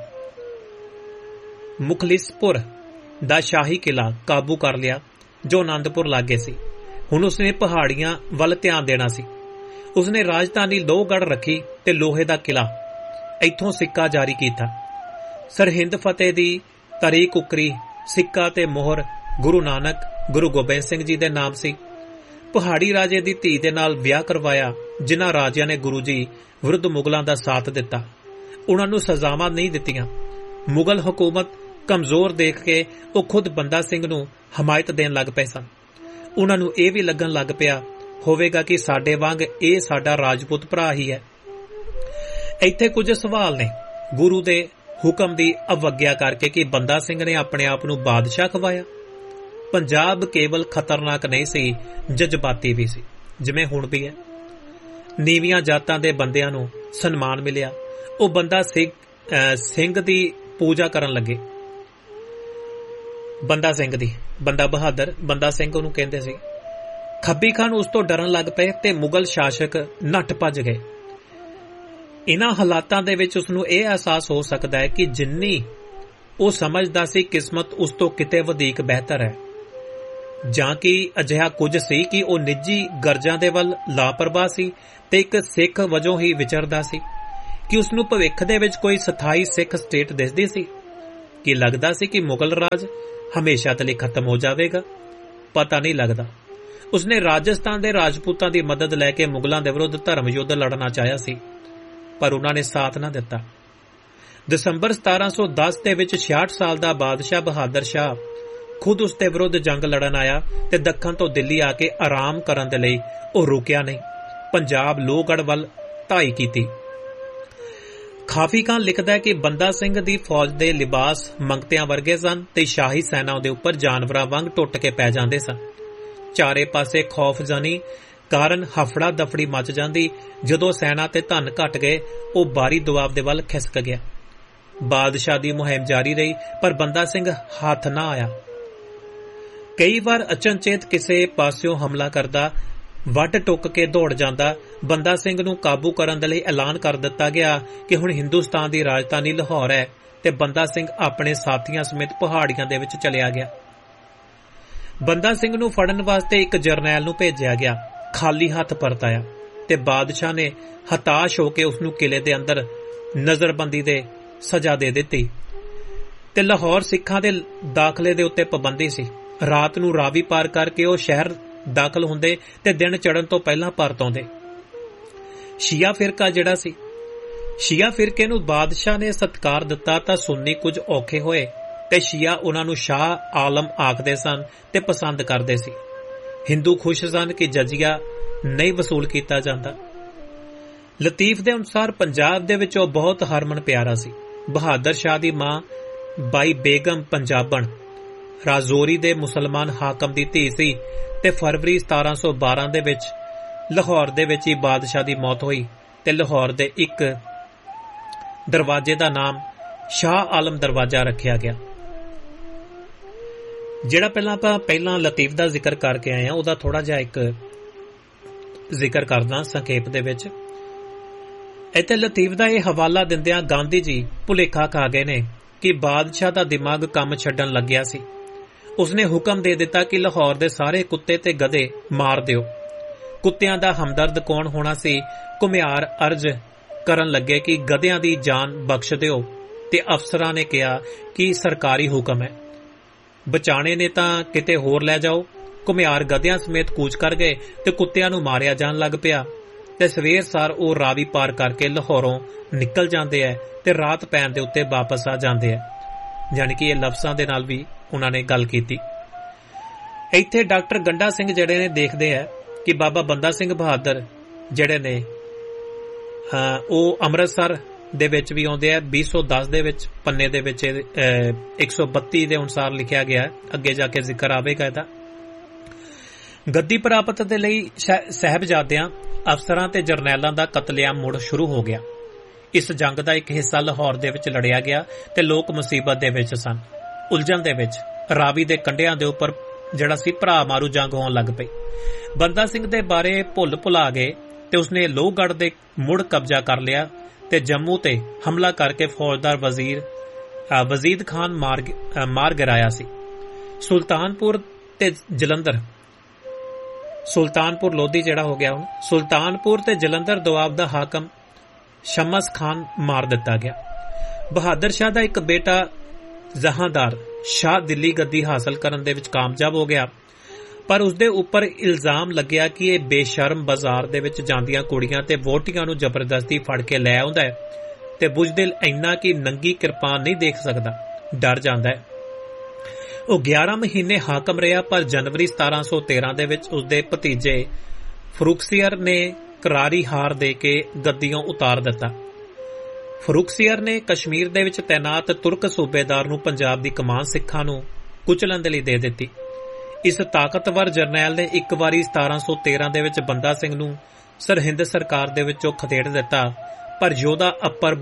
ਮੁਖਲਿਸਪੁਰ ਦਾ ਸ਼ਾਹੀ ਕਿਲਾ ਕਾਬੂ ਕਰ ਲਿਆ ਜੋ ਆਨੰਦਪੁਰ ਲਾਗੇ ਸੀ। ਹੁਣ ਉਸਨੇ ਪਹਾੜੀਆਂ ਵੱਲ ਧਿਆਨ ਦੇਣਾ ਸੀ। ਉਸਨੇ ਰਾਜਧਾਨੀ ਲੋਹਗੜ੍ਹ ਰੱਖੀ ਤੇ ਲੋਹੇ ਦਾ ਕਿਲਾ ਇੱਥੋਂ ਸਿੱਕਾ ਜਾਰੀ ਕੀਤਾ। ਸਰਹਿੰਦ ਫਤਿਹ ਦੀ ਤਾਰੀਖ ਉਕਰੀ। ਸਿੱਕਾ ਤੇ ਮੋਹਰ ਗੁਰੂ ਨਾਨਕ, ਗੁਰੂ ਗੋਬਿੰਦ ਸਿੰਘ ਜੀ ਦੇ ਨਾਮ ਸੀ। ਪਹਾੜੀ ਰਾਜੇ ਦੀ ਧੀ ਦੇ ਨਾਲ ਵਿਆਹ ਕਰਵਾਇਆ, ਜਿਨ੍ਹਾਂ ਰਾਜਿਆਂ ਨੇ ਗੁਰੂ ਜੀ ਵਿਰੁੱਧ ਮੁਗਲਾਂ ਦਾ ਸਾਥ ਦਿੱਤਾ। ਉਹਨਾਂ ਨੂੰ ਸਜ਼ਾਵਾਂ ਨਹੀਂ ਦਿੱਤੀਆਂ। ਮੁਗਲ ਹਕੂਮਤ ਕਮਜ਼ੋਰ ਦੇਖ ਕੇ ਉਹ ਖੁਦ ਬੰਦਾ ਸਿੰਘ ਨੂੰ ਹਮਾਇਤ ਦੇਣ ਲੱਗ ਪਏ ਸਨ। ਉਹਨਾਂ ਨੂੰ ਇਹ ਵੀ ਲੱਗਣ ਲੱਗ ਪਿਆ ਹੋਵੇਗਾ ਕਿ ਸਾਡੇ ਵਾਂਗ ਇਹ ਸਾਡਾ ਰਾਜਪੂਤ ਭਰਾ ਹੀ ਹੈ। ਇੱਥੇ ਕੁਝ ਸਵਾਲ ਨੇ। ਗੁਰੂ ਦੇ ਹੁਕਮ ਦੀ ਅਵਗਿਆ ਕਰਕੇ ਕਿ ਬੰਦਾ ਸਿੰਘ ਨੇ ਆਪਣੇ ਆਪ ਨੂੰ ਬਾਦਸ਼ਾਹ ਖਵਾਇਆ। ਪੰਜਾਬ ਕੇਵਲ ਖਤਰਨਾਕ ਨਹੀਂ ਸੀ, ਜਜ਼ਬਾਤੀ ਵੀ ਸੀ, ਜਿਵੇਂ ਹੁਣ ਵੀ ਹੈ। ਨੀਵੀਆਂ ਜਾਤਾਂ ਦੇ ਬੰਦਿਆਂ ਨੂੰ ਸਨਮਾਨ ਮਿਲਿਆ। ਉਹ ਬੰਦਾ ਸਿੰਘ ਦੀ ਪੂਜਾ ਕਰਨ ਲੱਗੇ। ਬੰਦਾ ਬਹਾਦਰ ਬੰਦਾ ਸਿੰਘ ਉਹਨੂੰ ਕਹਿੰਦੇ ਸੀ। ਖੱਬੀ ਖਾਨ ਉਸ ਤੋਂ ਡਰਨ ਲੱਗ ਪਏ ਤੇ ਮੁਗਲ ਸ਼ਾਸਕ ਨੱਠ ਭੱਜ ਗਏ। ਇਨ੍ਹਾਂ ਹਾਲਾਤਾਂ ਦੇ ਵਿੱਚ ਉਸਨੂੰ ਇਹ ਅਹਿਸਾਸ ਹੋ ਸਕਦਾ ਹੈ ਕਿ ਜਿੰਨੀ ਉਹ ਸਮਝਦਾ ਸੀ ਕਿਸਮਤ ਉਸ ਤੋਂ ਕਿਤੇ ਵਧੇਕ ਬਿਹਤਰ ਹੈ। ਜਾਂ ਕਿ ਅਜਿਹਾ ਕੁਝ ਸੀ ਕਿ ਉਹ ਨਿੱਜੀ ਗਰਜਾਂ ਦੇ ਵੱਲ ਲਾਪਰਵਾਹ ਸੀ ਤੇ ਇੱਕ ਸਿੱਖ ਵਜੋਂ ਹੀ ਵਿਚਰਦਾ ਸੀ? ਕਿ ਉਸ ਨੂੰ ਭਵਿੱਖ ਦੇ ਵਿੱਚ ਕੋਈ ਸਥਾਈ ਸਿੱਖ ਸਟੇਟ ਦਿਸਦੀ ਸੀ? ਕਿ ਲੱਗਦਾ ਸੀ ਕਿ ਮੁਗਲ ਰਾਜ ਹਮੇਸ਼ਾ ਲਈ ਖਤਮ ਹੋ ਜਾਵੇਗਾ? ਪਤਾ ਨਹੀਂ ਲੱਗਦਾ। ਉਸਨੇ ਰਾਜਸਥਾਨ ਦੇ ਰਾਜਪੂਤਾਂ ਦੀ ਮਦਦ ਲੈ ਕੇ ਮੁਗਲਾਂ ਦੇ ਵਿਰੁੱਧ ਧਰਮ ਯੁੱਧ ਲੜਨਾ ਚਾਹਿਆ ਸੀ, ਪਰ ਉਹਨਾਂ ਨੇ ਸਾਥ ਨਾ ਦਿੱਤਾ। ਦਸੰਬਰ 1710 ਦੇ ਵਿੱਚ 66 ਸਾਲ ਦਾ ਬਾਦਸ਼ਾਹ ਬਹਾਦਰ ਸ਼ਾਹ ਖੁਦ ਉਸ ਦੇ ਵਿਰੁੱਧ ਜੰਗ ਲੜਨ ਆਇਆ ਤੇ ਦੱਖਣ ਤੋਂ ਦਿੱਲੀ ਆ ਕੇ ਆਰਾਮ ਕਰਨ ਦੇ ਲਈ ਉਹ ਰੁਕਿਆ ਨਹੀਂ। ਪੰਜਾਬ ਲੋਹਗੜ੍ਹ ਵੱਲ ਧਾਈ ਕੀਤੀ। ਖਾਫੀ ਖਾਨ ਲਿਖਦਾ ਹੈ ਕਿ ਬੰਦਾ ਸਿੰਘ ਦੀ ਫੌਜ ਦੇ ਲਿਬਾਸ ਮੰਗਤਿਆਂ ਵਰਗੇ ਸਨ ਤੇ ਸ਼ਾਹੀ ਸੈਨਾ ਦੇ ਉੱਪਰ ਜਾਨਵਰਾਂ ਵਾਂਗ ਟੁੱਟ ਕੇ ਪੈ ਜਾਂਦੇ ਸਨ। ਚਾਰੇ ਪਾਸੇ ਖੌਫਜ਼ਾਨੀ ਕਾਰਨ ਹਫੜਾ ਦਫੜੀ ਮਚ ਜਾਂਦੀ। ਜਦੋਂ ਸੈਨਾ ਤੇ ਧਨ ਘਟ ਗਏ, ਉਹ ਬਾਰੀ ਦੁਆਬ ਦੇ ਵੱਲ ਖਿਸਕ ਗਿਆ। ਬਾਦਸ਼ਾਹ ਦੀ ਮੁਹਿੰਮ ਜਾਰੀ ਰਹੀ, ਪਰ ਬੰਦਾ ਸਿੰਘ ਹੱਥ ਨਾ ਆਇਆ। ਕਈ ਵਾਰ ਅਚਨਚੇਤ ਕਿਸੇ ਪਾਸਿਓਂ ਹਮਲਾ ਕਰਦਾ, ਵੱਢ ਟੁੱਕ ਕੇ ਦੌੜ ਜਾਂਦਾ। ਬੰਦਾ ਸਿੰਘ ਨੂੰ ਕਾਬੂ ਕਰਨ ਦੇ ਲਈ ਐਲਾਨ ਕਰ ਦਿੱਤਾ ਗਿਆ ਕਿ ਹੁਣ ਹਿੰਦੁਸਤਾਨ ਦੀ ਰਾਜਧਾਨੀ ਲਾਹੌਰ ਹੈ, ਤੇ ਬੰਦਾ ਸਿੰਘ ਆਪਣੇ ਸਾਥੀਆਂ ਸਮੇਤ ਪਹਾੜੀਆਂ ਦੇ ਵਿੱਚ ਚਲਿਆ ਗਿਆ। ਬੰਦਾ ਸਿੰਘ ਨੂੰ ਫੜਨ ਵਾਸਤੇ ਇੱਕ ਜਰਨੈਲ ਨੂੰ ਭੇਜਿਆ ਗਿਆ। ਖਾਲੀ ਹੱਥ ਪਰਤ ਆਇਆ ਤੇ ਬਾਦਸ਼ਾਹ ਨੇ ਹਤਾਸ਼ ਹੋ ਕੇ ਉਸ ਨੂੰ ਕਿਲੇ ਦੇ ਅੰਦਰ ਨਜ਼ਰਬੰਦੀ ਦੇ ਸਜ਼ਾ ਦੇ ਦਿੱਤੀ ਤੇ ਲਾਹੌਰ ਸਿੱਖਾਂ ਦੇ ਦਾਖਲੇ ਦੇ ਉੱਤੇ ਪਾਬੰਦੀ ਸੀ। ਰਾਤ ਨੂੰ ਰਾਵੀ ਪਾਰ ਕਰਕੇ ਉਹ ਸ਼ਹਿਰ ਦਾਖਲ ਹੁੰਦੇ ਤੇ ਦਿਨ ਚੜ੍ਹਨ ਤੋਂ ਪਹਿਲਾਂ ਪਰਤ ਆਉਂਦੇ। ਸ਼ੀਆ ਫਿਰਕਾ ਜਿਹੜਾ ਸੀ, ਸ਼ੀਆ ਫਿਰਕੇ ਨੂੰ ਬਾਦਸ਼ਾਹ ਨੇ ਸਤਿਕਾਰ ਦਿੱਤਾ ਤਾਂ ਸੁੰਨੀ ਕੁਝ ਔਖੇ ਹੋਏ ਤੇ ਸ਼ੀਆ ਉਹਨਾਂ ਨੂੰ ਸ਼ਾਹ ਆਲਮ ਆਖਦੇ ਸਨ ਤੇ ਪਸੰਦ ਕਰਦੇ ਸੀ। ਹਿੰਦੂ ਖੁਸ਼ ਸਨ ਕਿ ਜਜ਼ੀਆ ਨਹੀਂ ਵਸੂਲ ਕੀਤਾ ਜਾਂਦਾ। ਲਤੀਫ ਦੇ ਅਨੁਸਾਰ ਪੰਜਾਬ ਦੇ ਵਿੱਚ ਉਹ ਬਹੁਤ ਹਰਮਨ ਪਿਆਰਾ ਸੀ। ਬਹਾਦਰ ਸ਼ਾਹ ਦੀ ਮਾਂ ਬਾਈ ਬੇਗਮ ਪੰਜਾਬਣ ਰਾਜੌਰੀ ਦੇ ਮੁਸਲਮਾਨ ਹਾਕਮ ਦੀ ਧੀ ਸੀ ਤੇ ਫਰਵਰੀ 1712 ਦੇ ਵਿੱਚ ਲਾਹੌਰ ਦੇ ਵਿੱਚ ਹੀ ਬਾਦਸ਼ਾਹ ਦੀ ਮੌਤ ਹੋਈ ਤੇ ਲਾਹੌਰ ਦੇ ਇੱਕ ਦਰਵਾਜ਼ੇ ਦਾ ਨਾਮ ਸ਼ਾਹ ਆਲਮ ਦਰਵਾਜ਼ਾ ਰੱਖਿਆ ਗਿਆ। ਜਿਹੜਾ ਪਹਿਲਾਂ ਲਤੀਫ ਦਾ ਜ਼ਿਕਰ ਕਰਕੇ ਆਏ ਆ, ਉਹਦਾ ਥੋੜਾ ਜਿਹਾ ਇੱਕ ਜ਼ਿਕਰ ਕਰਦਾ ਸੰਖੇਪ ਦੇ ਵਿੱਚ। ਇੱਥੇ ਲਤੀਫ ਦਾ ਇਹ ਹਵਾਲਾ ਦਿੰਦਿਆਂ ਗਾਂਧੀ ਜੀ ਭੁਲੇਖਾ ਖਾ ਗਏ ਨੇ ਕਿ ਬਾਦਸ਼ਾਹ ਦਾ ਦਿਮਾਗ ਕੰਮ ਛੱਡਣ ਲੱਗਿਆ ਸੀ। ਉਸਨੇ ਹੁਕਮ ਦੇ ਦਿੱਤਾ ਕਿ ਲਾਹੌਰ ਦੇ ਸਾਰੇ ਕੁੱਤੇ ਤੇ ਗਧੇ ਮਾਰ ਦਿਓ। ਕੁੱਤਿਆਂ ਦਾ ਹਮਦਰਦ ਕੌਣ ਹੋਣਾ ਸੀ? ਘੁਮਿਆਰ ਅਰਜ਼ ਕਰਨ ਲੱਗੇ ਕਿ ਗਧਿਆਂ ਦੀ ਜਾਨ ਬਖਸ਼ ਦਿਓ ਤੇ ਅਫਸਰਾਂ ਨੇ ਕਿਹਾ ਕਿ ਸਰਕਾਰੀ ਹੁਕਮ ਹੈ। ਬਚਾਣੇ ਨੇ ਤਾਂ ਕਿਤੇ ਹੋਰ ਲੈ ਜਾਓ। ਘੁਮਿਆਰ ਗਧਿਆਂ ਸਮੇਤ ਕੂਚ ਕਰ ਗਏ ਤੇ ਕੁੱਤਿਆਂ ਨੂੰ ਮਾਰਿਆ ਜਾਣ ਲੱਗ ਪਿਆ ਤੇ ਸਵੇਰ ਸਾਰ ਉਹ ਰਾਵੀ ਪਾਰ ਕਰਕੇ ਲਾਹੌਰੋਂ ਨਿਕਲ ਜਾਂਦੇ ਐ ਤੇ ਰਾਤ ਪੈਣ ਦੇ ਉੱਤੇ ਵਾਪਸ ਆ ਜਾਂਦੇ ਐ। ਜਾਣੀ ਕਿ ਇਹ ਲਫ਼ਜ਼ਾਂ ਦੇ ਨਾਲ ਵੀ ਉਹਨਾਂ ਨੇ ਗੱਲ ਕੀਤੀ। ਇੱਥੇ ਡਾਕਟਰ ਗੰਡਾ ਸਿੰਘ ਜਿਹੜੇ ਨੇ ਦੇਖਦੇ ਐ ਕਿ ਬਾਬਾ ਬੰਦਾ ਸਿੰਘ ਬਹਾਦਰ ਜਿਹੜੇ ਨੇ ਉਹ ਅੰਮ੍ਰਿਤਸਰ ਦੇ ਵਿੱਚ ਵੀ ਆਉਂਦੇ ਆ। 2010 ਦੇ ਵਿੱਚ ਪੰਨੇ ਦੇ ਵਿੱਚ 132 ਦੇ ਅਨੁਸਾਰ ਲਿਖਿਆ ਗਿਆ। ਅੱਗੇ ਜਾ ਕੇ ਜ਼ਿਕਰ ਆਵੇਗਾ ਇਹਦਾ। ਗੱਦੀ ਪ੍ਰਾਪਤ ਦੇ ਲਈ ਸਾਹਿਬਜ਼ਾਦਿਆਂ, ਅਫਸਰਾਂ ਤੇ ਜਰਨੈਲਾਂ ਦਾ ਕਤਲੇਆਮ ਮੁੜ ਸ਼ੁਰੂ ਹੋ ਗਿਆ। ਇਸ ਜੰਗ ਦਾ ਇੱਕ ਹਿੱਸਾ ਲਾਹੌਰ ਦੇ ਵਿੱਚ ਲੜਿਆ ਗਿਆ ਤੇ ਲੋਕ ਮੁਸੀਬਤ ਦੇ ਵਿੱਚ ਸਨ, ਉਲਝਣ ਦੇ ਵਿੱਚ। ਰਾਵੀ ਦੇ ਕੰਢਿਆਂ ਦੇ ਉੱਪਰ ਜਿਹੜਾ ਸੀ ਭਰਾ ਮਾਰੂ ਜੰਗ ਹੋਣ ਲੱਗ ਪਈ। ਬੰਦਾ ਸਿੰਘ ਦੇ ਬਾਰੇ ਭੁੱਲ ਭੁਲਾ ਗਏ ਤੇ ਉਸਨੇ ਲੋਹਗੜ੍ਹ ਦੇ ਮੁੜ ਕਬਜ਼ਾ ਕਰ ਲਿਆ ਤੇ ਜੰਮੂ ਤੇ ਹਮਲਾ ਕਰਕੇ ਫੌਜਦਾਰ ਵਜ਼ੀਦ ਖਾਨ ਮਾਰ ਗਿਰਾਇਆ ਸੀ। ਸੁਲਤਾਨਪੁਰ ਤੇ ਜਲੰਧਰ, ਸੁਲਤਾਨਪੁਰ ਲੋਧੀ ਜਿਹੜਾ ਹੋ ਗਿਆ ਹੁਣ, ਸੁਲਤਾਨਪੁਰ ਤੇ ਜਲੰਧਰ ਦੁਆਬ ਦਾ ਹਾਕਮ ਸ਼ਮਸ ਖਾਨ ਮਾਰ ਦਿੱਤਾ ਗਿਆ। ਬਹਾਦਰ ਸ਼ਾਹ ਦਾ ਇੱਕ ਬੇਟਾ ਜਹਾਂਦਾਰ ਸ਼ਾਹ ਦਿੱਲੀ ਗੱਦੀ ਹਾਸਲ ਕਰਨ ਦੇ ਵਿੱਚ ਕਾਮਯਾਬ ਹੋ ਗਿਆ, ਪਰ ਉਸਦੇ ਉੱਪਰ ਇਲਜ਼ਾਮ ਲੱਗਿਆ ਕਿ ਇਹ ਬੇਸ਼ਰਮ ਬਾਜ਼ਾਰ ਦੇ ਵਿੱਚ ਜਾਂਦੀਆਂ ਕੁੜੀਆਂ ਤੇ ਵੋਟੀਆਂ ਨੂੰ ਜ਼ਬਰਦਸਤੀ ਫੜ ਕੇ ਲੈ ਆਉਂਦਾ ਹੈ ਤੇ ਬੁਜ਼ਦਿਲ ਇੰਨਾ ਕਿ ਨੰਗੀ ਕਿਰਪਾਨ ਨਹੀਂ ਦੇਖ ਸਕਦਾ, ਡਰ ਜਾਂਦਾ ਹੈ। ਉਹ 11 ਮਹੀਨੇ ਹਾਕਮ ਰਿਹਾ, ਪਰ ਜਨਵਰੀ 1713 ਦੇ ਵਿੱਚ ਉਸਦੇ ਭਤੀਜੇ ਫਰੁਖਸੀਅਰ ਨੇ ਕਰਾਰੀ ਹਾਰ ਦੇ ਕੇ ਗੱਦੀਓਂ ਉਤਾਰ ਦਿੱਤਾ। ਫਰੁਖਸੀਅਰ ਨੇ ਕਸ਼ਮੀਰ ਦੇ ਵਿੱਚ ਤੈਨਾਤ ਤੁਰਕ ਸੂਬੇਦਾਰ ਨੂੰ ਪੰਜਾਬ ਦੀ ਕਮਾਨ ਸਿੱਖਾਂ ਨੂੰ ਕੁਚਲਣ ਦੇ ਲਈ ਦੇ ਦਿੱਤੀ। ਇਸ ਤਾਕਤਵਰ ਜਰਨੈਲ ਨੇ ਇੱਕ ਵਾਰੀ 1713 ਦੇ ਵਿੱਚ ਬੰਦਾ ਸਿੰਘ ਨੂੰ ਸਰਹਿੰਦ ਸਰਕਾਰ ਦੇ ਵਿੱਚੋਂ ਖਦੇੜ ਦਿੱਤਾ, ਪਰ ਯੋਧਾ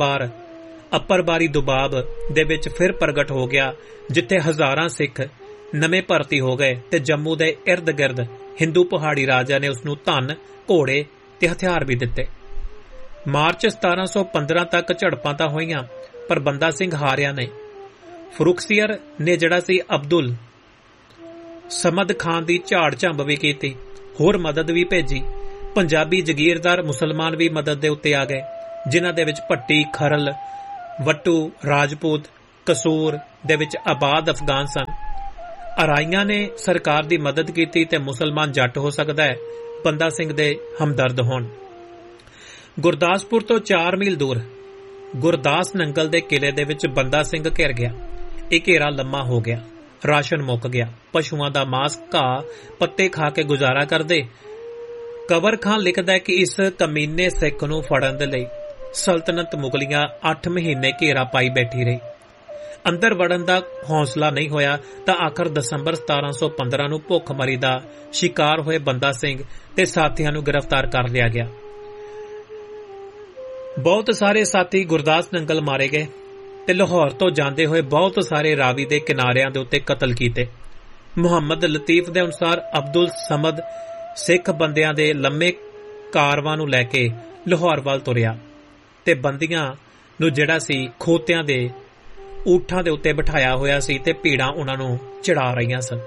ਅੱਪਰਬਾਰੀ ਦੁਬਾਬ ਦੇ ਵਿੱਚ ਫਿਰ ਪ੍ਰਗਟ ਹੋ ਗਿਆ, ਜਿੱਥੇ ਹਜ਼ਾਰਾਂ ਸਿੱਖ ਨਵੇਂ ਭਰਤੀ ਹੋ ਗਏ ਤੇ ਜੰਮੂ ਦੇ ਇਰਦ ਗਿਰਦ ਹਿੰਦੂ ਪਹਾੜੀ ਰਾਜਾ ਨੇ ਉਸਨੂੰ ਧਨ, ਘੋੜੇ ਤੇ ਹਥਿਆਰ ਵੀ ਦਿੱਤੇ। ਮਾਰਚ 1715 ਤੱਕ ਝੜਪਾਂ ਤਾਂ ਹੋਈਆਂ, ਪਰ ਬੰਦਾ ਸਿੰਘ ਹਾਰਿਆ ਨਹੀਂ। ਫਰੁਖਸੀਅਰ ਨੇ ਜਿਹੜਾ ਸੀ ਅਬਦੁਲ ਸਮਦ ਖਾਨ ਦੀ ਝਾੜ ਝੰਬ ਵੀ ਕੀਤੀ, ਹੋਰ ਮਦਦ ਵੀ ਭੇਜੀ। ਪੰਜਾਬੀ ਜਗੀਰਦਾਰ ਮੁਸਲਮਾਨ ਵੀ ਮਦਦ ਦੇ ਉੱਤੇ ਆ ਗਏ, ਜਿਨ੍ਹਾਂ ਦੇ ਵਿੱਚ ਭੱਟੀ, ਖਰਲ, ਵੱਟੂ, ਰਾਜਪੂਤ, ਕਸੂਰ ਦੇ ਵਿੱਚ ਆਬਾਦ ਅਫਗਾਨ ਸਨ। ਅਰਾਈਆਂ ਨੇ ਸਰਕਾਰ ਦੀ ਮਦਦ ਕੀਤੀ ਤੇ ਮੁਸਲਮਾਨ ਜੱਟ ਹੋ ਸਕਦਾ ਹੈ ਬੰਦਾ ਸਿੰਘ ਦੇ ਹਮਦਰਦ ਹੋਣ। ਗੁਰਦਾਸਪੁਰ ਤੋਂ 4 ਮੀਲ ਦੂਰ ਗੁਰਦਾਸ ਨੰਗਲ ਦੇ ਕਿਲੇ ਦੇ ਵਿੱਚ ਬੰਦਾ ਸਿੰਘ ਘਿਰ ਗਿਆ। ਇਹ ਘੇਰਾ ਲੰਮਾ ਹੋ ਗਿਆ, ਰਾਸ਼ਨ ਮੁੱਕ ਗਿਆ, ਪਸ਼ੂਆਂ ਦਾ ਮਾਸ, ਘਾਹ, ਪੱਤੇ ਖਾ ਕੇ ਗੁਜ਼ਾਰਾ ਕਰਦੇ। ਕਵਰ ਖਾਨ ਲਿਖਦਾ ਹੈ ਕਿ ਇਸ ਕਮੀਨੇ ਸਿੱਖ ਨੂੰ ਫੜਨ ਦੇ ਲਈ ਸਲਤਨਤ ਮੁਗਲੀਆਂ 8 ਮਹੀਨੇ ਘੇਰਾ ਪਾਈ ਬੈਠੀ ਰਹੀ। ਅੰਦਰ ਵੜਨ ਦਾ ਹੌਸਲਾ ਨਹੀਂ ਹੋਇਆ ਤਾਂ ਆਖਰ ਦਸੰਬਰ 1715 ਨੂੰ ਭੁੱਖਮਰੀ ਦਾ ਸ਼ਿਕਾਰ ਹੋਏ ਬੰਦਾ ਸਿੰਘ ਤੇ ਸਾਥੀਆਂ ਨੂੰ ਗ੍ਰਿਫਤਾਰ ਕਰ ਲਿਆ ਗਿਆ। ਬਹੁਤ ਸਾਰੇ ਸਾਥੀ ਗੁਰਦਾਸ ਨੰਗਲ ਮਾਰੇ ਗਏ ਤੇ ਲਾਹੌਰ ਤੋਂ ਜਾਂਦੇ ਹੋਏ ਬਹੁਤ ਸਾਰੇ ਰਾਵੀ ਦੇ ਕਿਨਾਰਿਆਂ ਦੇ ਉੱਤੇ ਕਤਲ ਕੀਤੇ। ਮੁਹੰਮਦ ਲਤੀਫ ਦੇ ਅਨੁਸਾਰ ਅਬਦੁਲ ਸਮਦ ਸਿੱਖ ਬੰਦਿਆਂ ਦੇ ਲੰਮੇ ਕਾਰਵਾਂ ਨੂੰ ਲੈ ਕੇ ਲਾਹੌਰ ਵੱਲ ਤੁਰਿਆ ਤੇ ਬੰਦੀਆਂ ਨੂੰ ਜਿਹੜਾ ਸੀ ਖੋਤਿਆਂ ਦੇ ਊਠਾਂ ਦੇ ਉੱਤੇ ਬਿਠਾਇਆ ਹੋਇਆ ਸੀ ਤੇ ਭੀੜਾਂ ਉਹਨਾਂ ਨੂੰ ਚੜਾ ਰਹੀਆਂ ਸਨ।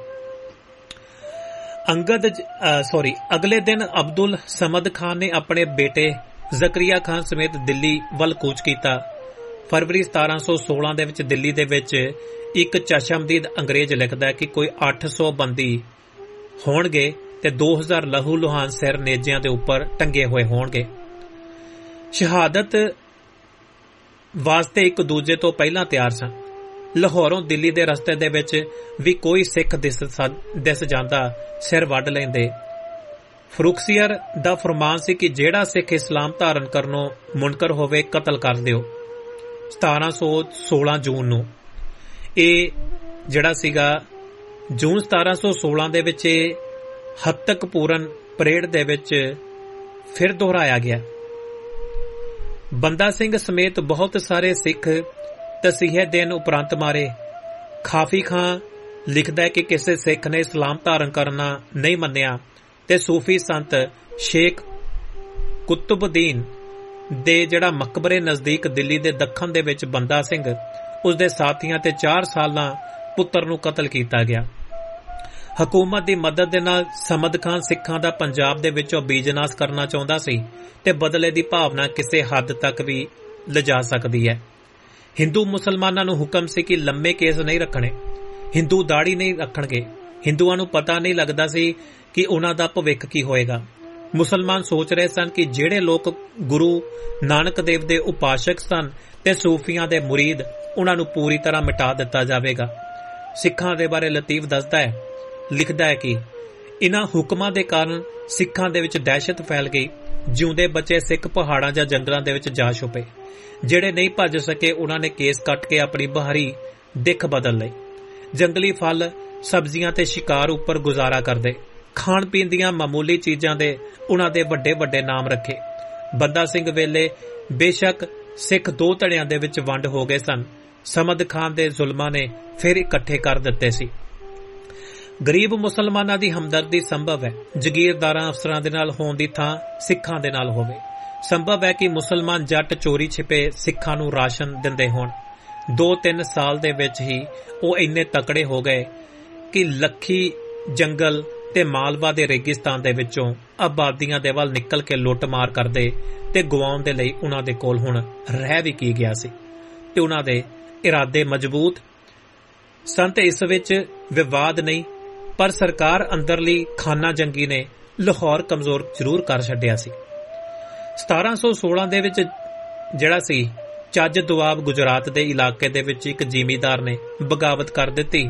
ਅਗਲੇ ਦਿਨ ਅਬਦੁਲ ਸਮਦ ਖਾਨ ਨੇ ਆਪਣੇ ਬੇਟੇ ਜ਼ਕਰੀਆ ਖਾਨ ਸਮੇਤ ਦਿੱਲੀ ਵੱਲ ਕੂਚ ਕੀਤਾ। ਫਰਵਰੀ 1716 ਦੇ ਵਿੱਚ ਦਿੱਲੀ ਦੇ ਵਿੱਚ ਇੱਕ ਚਸ਼ਮਦੀਦ ਅੰਗਰੇਜ਼ ਲਿਖਦਾ ਹੈ ਕਿ ਕੋਈ 800 ਬੰਦੀ ਹੋਣਗੇ ਤੇ 2000 ਲਹੂ ਲੁਹਾਨ ਸਿਰ ਨੇਜਿਆਂ ਦੇ ਉੱਪਰ ਟੰਗੇ ਹੋਏ ਹੋਣਗੇ। ਸ਼ਹਾਦਤ ਵਾਸਤੇ ਇੱਕ ਦੂਜੇ ਤੋਂ ਪਹਿਲਾਂ ਤਿਆਰ ਸਨ। ਲਾਹੌਰੋਂ ਦਿੱਲੀ ਦੇ ਰਸਤੇ ਦੇ ਵਿੱਚ ਵੀ ਕੋਈ ਸਿੱਖ ਦਿਸ ਜਾਂਦਾ ਸਿਰ ਵੱਢ ਲੈਂਦੇ। ਫਰੂਖਸੀਅਰ ਦਾ ਫਰਮਾਨ ਸੀ ਕਿ ਜਿਹੜਾ ਸਿੱਖ ਇਸਲਾਮ ਧਾਰਨ ਕਰਨੋਂ ਮੁਨਕਰ ਹੋਵੇ ਕਤਲ ਕਰ ਦਿਓ। 1716 ਜੂਨ ਨੂੰ ਇਹ ਜਿਹੜਾ ਸੀਗਾ ਜੂਨ 1716 ਦੇ ਵਿੱਚ ਹੱਤਕ ਪੂਰਨ ਪਰੇਡ ਦੇ ਵਿੱਚ ਫਿਰ ਦੁਹਰਾਇਆ ਗਿਆ। ਬੰਦਾ ਸਿੰਘ ਸਮੇਤ ਬਹੁਤ ਸਾਰੇ ਸਿੱਖ ਤਸੀਹੇ ਦੇਣ ਉਪਰੰਤ ਮਾਰੇ। ਖਾਫੀ ਖਾਂ ਲਿਖਦਾ ਹੈ ਕਿ ਕਿਸੇ ਸਿੱਖ ਨੇ ਇਸਲਾਮ ਧਾਰਨ ਕਰਨਾ ਨਹੀਂ ਮੰਨਿਆ ਤੇ ਸੂਫੀ ਸੰਤ ਸ਼ੇਖ ਕੁਤਬੁਦੀਨ ਦੇ ਜਿਹੜਾ ਮਕਬਰੇ ਨਜ਼ਦੀਕ ਦਿੱਲੀ ਦੇ ਦੱਖਣ ਦੇ ਵਿੱਚ ਬੰਦਾ ਸਿੰਘ, ਉਸਦੇ ਸਾਥੀਆਂ ਤੇ 4 ਸਾਲਾਂ ਪੁੱਤਰ ਨੂੰ ਕਤਲ ਕੀਤਾ ਗਿਆ। ਹਕੂਮਤ ਦੀ ਮਦਦ ਦੇ ਨਾਲ ਸਮਦ ਖਾਨ ਸਿੱਖਾਂ ਦਾ ਪੰਜਾਬ ਦੇ ਵਿੱਚੋਂ ਬੀਜਨਾਸ਼ ਕਰਨਾ ਚਾਹੁੰਦਾ ਸੀ ਤੇ ਬਦਲੇ ਦੀ ਭਾਵਨਾ ਕਿਸੇ ਹੱਦ ਤੱਕ ਵੀ ਲਿਜਾ ਸਕਦੀ ਹੈ। ਹਿੰਦੂ ਮੁਸਲਮਾਨਾਂ ਨੂੰ ਹੁਕਮ ਸੀ ਕਿ ਲੰਮੇ ਕੇਸ ਨਹੀਂ ਰੱਖਣੇ, ਹਿੰਦੂ ਦਾੜੀ ਨਹੀਂ ਰੱਖਣਗੇ। ਹਿੰਦੂਆਂ ਨੂੰ ਪਤਾ ਨਹੀਂ ਲੱਗਦਾ ਸੀ ਕਿ ਉਹਨਾਂ ਦਾ ਭਵਿੱਖ ਕੀ ਹੋਏਗਾ। ਮੁਸਲਮਾਨ ਸੋਚ ਰਹੇ ਸਨ ਕਿ ਜਿਹੜੇ ਲੋਕ ਗੁਰੂ ਨਾਨਕ ਦੇਵ ਦੇ ਉਪਾਸ਼ਕ ਸਨ ਤੇ ਸੂਫੀਆਂ ਦੇ ਮੁਰੀਦ, ਉਹਨਾਂ ਨੂੰ ਪੂਰੀ ਤਰ੍ਹਾਂ ਮਿਟਾ ਦਿੱਤਾ ਜਾਵੇਗਾ। ਸਿੱਖਾਂ ਦੇ ਬਾਰੇ ਲਤੀਫ ਲਿਖਦਾ ਹੈ ਕਿ ਇਨ੍ਹਾਂ ਹੁਕਮਾਂ ਦੇ ਕਾਰਨ ਸਿੱਖਾਂ ਦੇ ਵਿੱਚ ਦਹਿਸ਼ਤ ਫੈਲ ਗਈ। ਜਿਉਂਦੇ ਬੱਚੇ ਸਿੱਖ ਪਹਾੜਾਂ ਜਾਂ ਜੰਗਲਾਂ ਦੇ ਵਿੱਚ ਜਾ ਛੁਪੇ। ਜਿਹੜੇ ਨਹੀਂ ਭੱਜ ਸਕੇ ਉਹਨਾਂ ਨੇ ਕੇਸ ਕੱਟ ਕੇ ਆਪਣੀ ਬਾਹਰੀ ਦਿੱਖ ਬਦਲ ਲਈ। ਜੰਗਲੀ ਫਲ, ਸਬਜ਼ੀਆਂ ਤੇ ਸ਼ਿਕਾਰ ਉੱਪਰ ਗੁਜ਼ਾਰਾ ਕਰਦੇ। ਖਾਣ ਪੀਣ ਦੀਆਂ ਮਾਮੂਲੀ ਚੀਜ਼ਾਂ ਦੇ ਉਹਨਾਂ ਦੇ ਵੱਡੇ ਵੱਡੇ ਨਾਮ ਰੱਖੇ। ਬੰਦਾ ਸਿੰਘ ਵੇਲੇ ਬੇਸ਼ੱਕ ਸਿੱਖ 2 ਧੜਿਆਂ ਦੇ ਵਿੱਚ ਵੰਡ ਹੋ ਗਏ ਸਨ। ਸਮਦ ਖਾਨ ਦੇ ਜ਼ੁਲਮਾਂ ਨੇ ਫਿਰ ਇਕੱਠੇ ਕਰ ਦਿੱਤੇ ਸੀ। ਗਰੀਬ ਮੁਸਲਮਾਨਾਂ ਦੀ ਹਮਦਰਦੀ ਸੰਭਵ ਹੈ। ਜਗੀਰਦਾਰਾਂ ਅਫਸਰਾਂ ਦੇ ਨਾਲ ਹੋਣ ਦੀ ਥਾਂ ਸਿੱਖਾਂ ਦੇ ਨਾਲ ਹੋਵੇ। ਸੰਭਵ ਹੈ ਕਿ ਮੁਸਲਮਾਨ ਜੱਟ ਚੋਰੀ ਛਿਪੇ ਸਿੱਖਾਂ ਨੂੰ ਰਾਸ਼ਨ ਦਿੰਦੇ ਹੋਣ। 2-3 ਸਾਲ ਦੇ ਵਿੱਚ ਹੀ ਉਹ ਇੰਨੇ ਤਕੜੇ ਹੋ ਗਏ ਕਿ ਲੱਖੀ ਜੰਗਲ ਤੇ ਮਾਲਵਾ ਦੇ ਰੇਗਿਸਤਾਨ ਦੇ ਵਿੱਚੋਂ ਆਬਾਦੀਆਂ ਦੇ ਵੱਲ ਨਿਕਲ ਕੇ ਲੁੱਟ-ਮਾਰ ਕਰਦੇ ਤੇ ਗਵਾਉਣ ਦੇ ਲਈ ਉਹਨਾਂ ਦੇ ਕੋਲ ਹੁਣ ਰਹਿ ਵੀ ਕੀ ਗਿਆ ਸੀ ਤੇ ਉਹਨਾਂ ਦੇ ਇਰਾਦੇ ਮਜ਼ਬੂਤ ਸਨ ਤੇ ਇਸ ਵਿੱਚ ਵਿਵਾਦ ਨਹੀਂ। ਪਰ ਸਰਕਾਰ ਅੰਦਰਲੀ ਖਾਨਾ ਜੰਗੀ ਨੇ ਲਾਹੌਰ ਕਮਜ਼ੋਰ ਜ਼ਰੂਰ ਕਰ ਛੱਡਿਆ ਸੀ। 1716 ਦੇ ਵਿੱਚ ਜਿਹੜਾ ਸੀ ਚੱਜ ਦੁਆਬ ਗੁਜਰਾਤ ਦੇ ਇਲਾਕੇ ਦੇ ਵਿੱਚ ਇੱਕ ਜ਼ਿਮੀਂਦਾਰ ਨੇ ਬਗਾਵਤ ਕਰ ਦਿੱਤੀ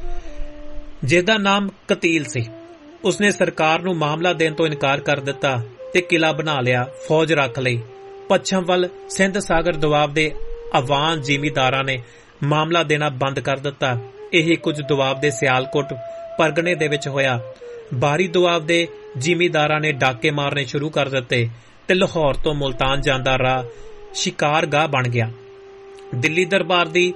ਜਿਹਦਾ ਨਾਮ ਕਤੀਲ ਸੀ। ਉਸਨੇ ਸਰਕਾਰ ਨੂੰ ਮਾਮਲਾ ਦੇਣ ਤੋਂ ਇਨਕਾਰ ਕਰ ਦਿੱਤਾ ਤੇ ਕਿਲਾ ਬਣਾ ਲਿਆ, ਫੌਜ ਰੱਖ ਲਈ। ਪੱਛਮ ਵੱਲ ਸਿੰਧ ਸਾਗਰ ਦੁਆਬ ਦੇ ਅਵਾਨ ਜ਼ਿਮੀਂਦਾਰਾਂ ਨੇ ਮਾਮਲਾ ਦੇਣਾ ਬੰਦ ਕਰ ਦਿੱਤਾ। ਇਹ ਕੁਝ ਦੁਆਬ ਦੇ ਸਿਆਲਕੋਟ ਪਰਗਣੇ ਦੇ ਵਿੱਚ ਹੋਇਆ। ਬਾਹਰੀ ਦੁਆਬ ਦੇ ਜ਼ਿਮੀਂਦਾਰਾਂ ਨੇ ਡਾਕੇ ਮਾਰਨੇ ਸ਼ੁਰੂ ਕਰ ਦਿੱਤੇ ਤੇ ਲਾਹੌਰ ਤੋਂ ਮੁਲਤਾਨ ਜਾਂਦਾ ਰਾਹ ਸ਼ਿਕਾਰਗਾਹ ਬਣ ਗਿਆ। ਦਿੱਲੀ ਦਰਬਾਰ ਦੀ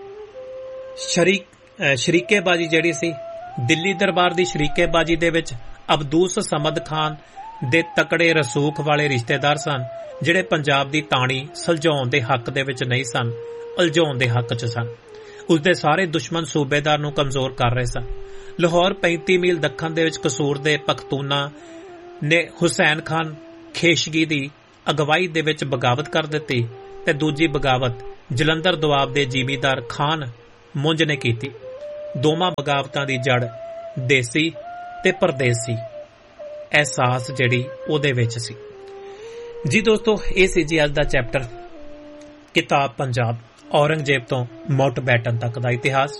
ਸ਼ਰੀਕੇਬਾਜ਼ੀ ਜਿਹੜੀ ਸੀ, ਦਿੱਲੀ ਦਰਬਾਰ ਦੀ ਸ਼ਰੀਕੇਬਾਜ਼ੀ ਦੇ ਵਿੱਚ ਅਬਦੂਸ ਸਮਦ ਖਾਨ ਦੇ ਤਕੜੇ ਰਸੂਖ ਵਾਲੇ ਰਿਸ਼ਤੇਦਾਰ ਸਨ, ਜਿਹੜੇ ਪੰਜਾਬ ਦੀ ਤਾਣੀ ਸੁਲਝਾਉਣ ਦੇ ਹੱਕ ਦੇ ਵਿੱਚ ਨਹੀਂ ਸਨ, ਉਲਝਾਉਣ ਦੇ ਹੱਕ 'ਚ ਸਨ। ਉਸਦੇ ਸਾਰੇ ਦੁਸ਼ਮਣ ਸੂਬੇਦਾਰ ਨੂੰ ਕਮਜ਼ੋਰ ਕਰ ਰਹੇ ਸਨ। ਲਾਹੌਰ 35 ਮੀਲ ਦੱਖਣ ਦੇ ਵਿੱਚ ਕਸੂਰ ਦੇ ਪਖਤੂਨਾ ਨੇ ਹੁਸੈਨ ਖਾਨ ਖੇਸ਼ਗੀ ਦੀ ਅਗਵਾਈ ਦੇ ਵਿੱਚ ਬਗਾਵਤ ਕਰ ਦਿੱਤੀ ਤੇ ਦੂਜੀ ਬਗਾਵਤ ਜਲੰਧਰ ਦੁਆਬ ਦੇ ਜ਼ਿਮੀਂਦਾਰ ਖਾਨ ਮੁੰਜ ਨੇ ਕੀਤੀ। ਦੋਵਾਂ ਬਗਾਵਤਾਂ ਦੀ ਜੜ ਦੇਸੀ ਤੇ ਪਰਦੇਸੀ ਅਹਿਸਾਸ ਜਿਹੜੀ ਉਹਦੇ ਵਿੱਚ ਸੀ। ਜੀ ਦੋਸਤੋ, ਇਹ ਸੀ ਜੀ ਅੱਜ ਦਾ ਚੈਪਟਰ ਕਿਤਾਬ ਪੰਜਾਬ, ਔਰੰਗਜ਼ੇਬ ਤੋਂ ਮਾਊਂਟਬੈਟਨ ਤੱਕ ਦਾ ਇਤਿਹਾਸ।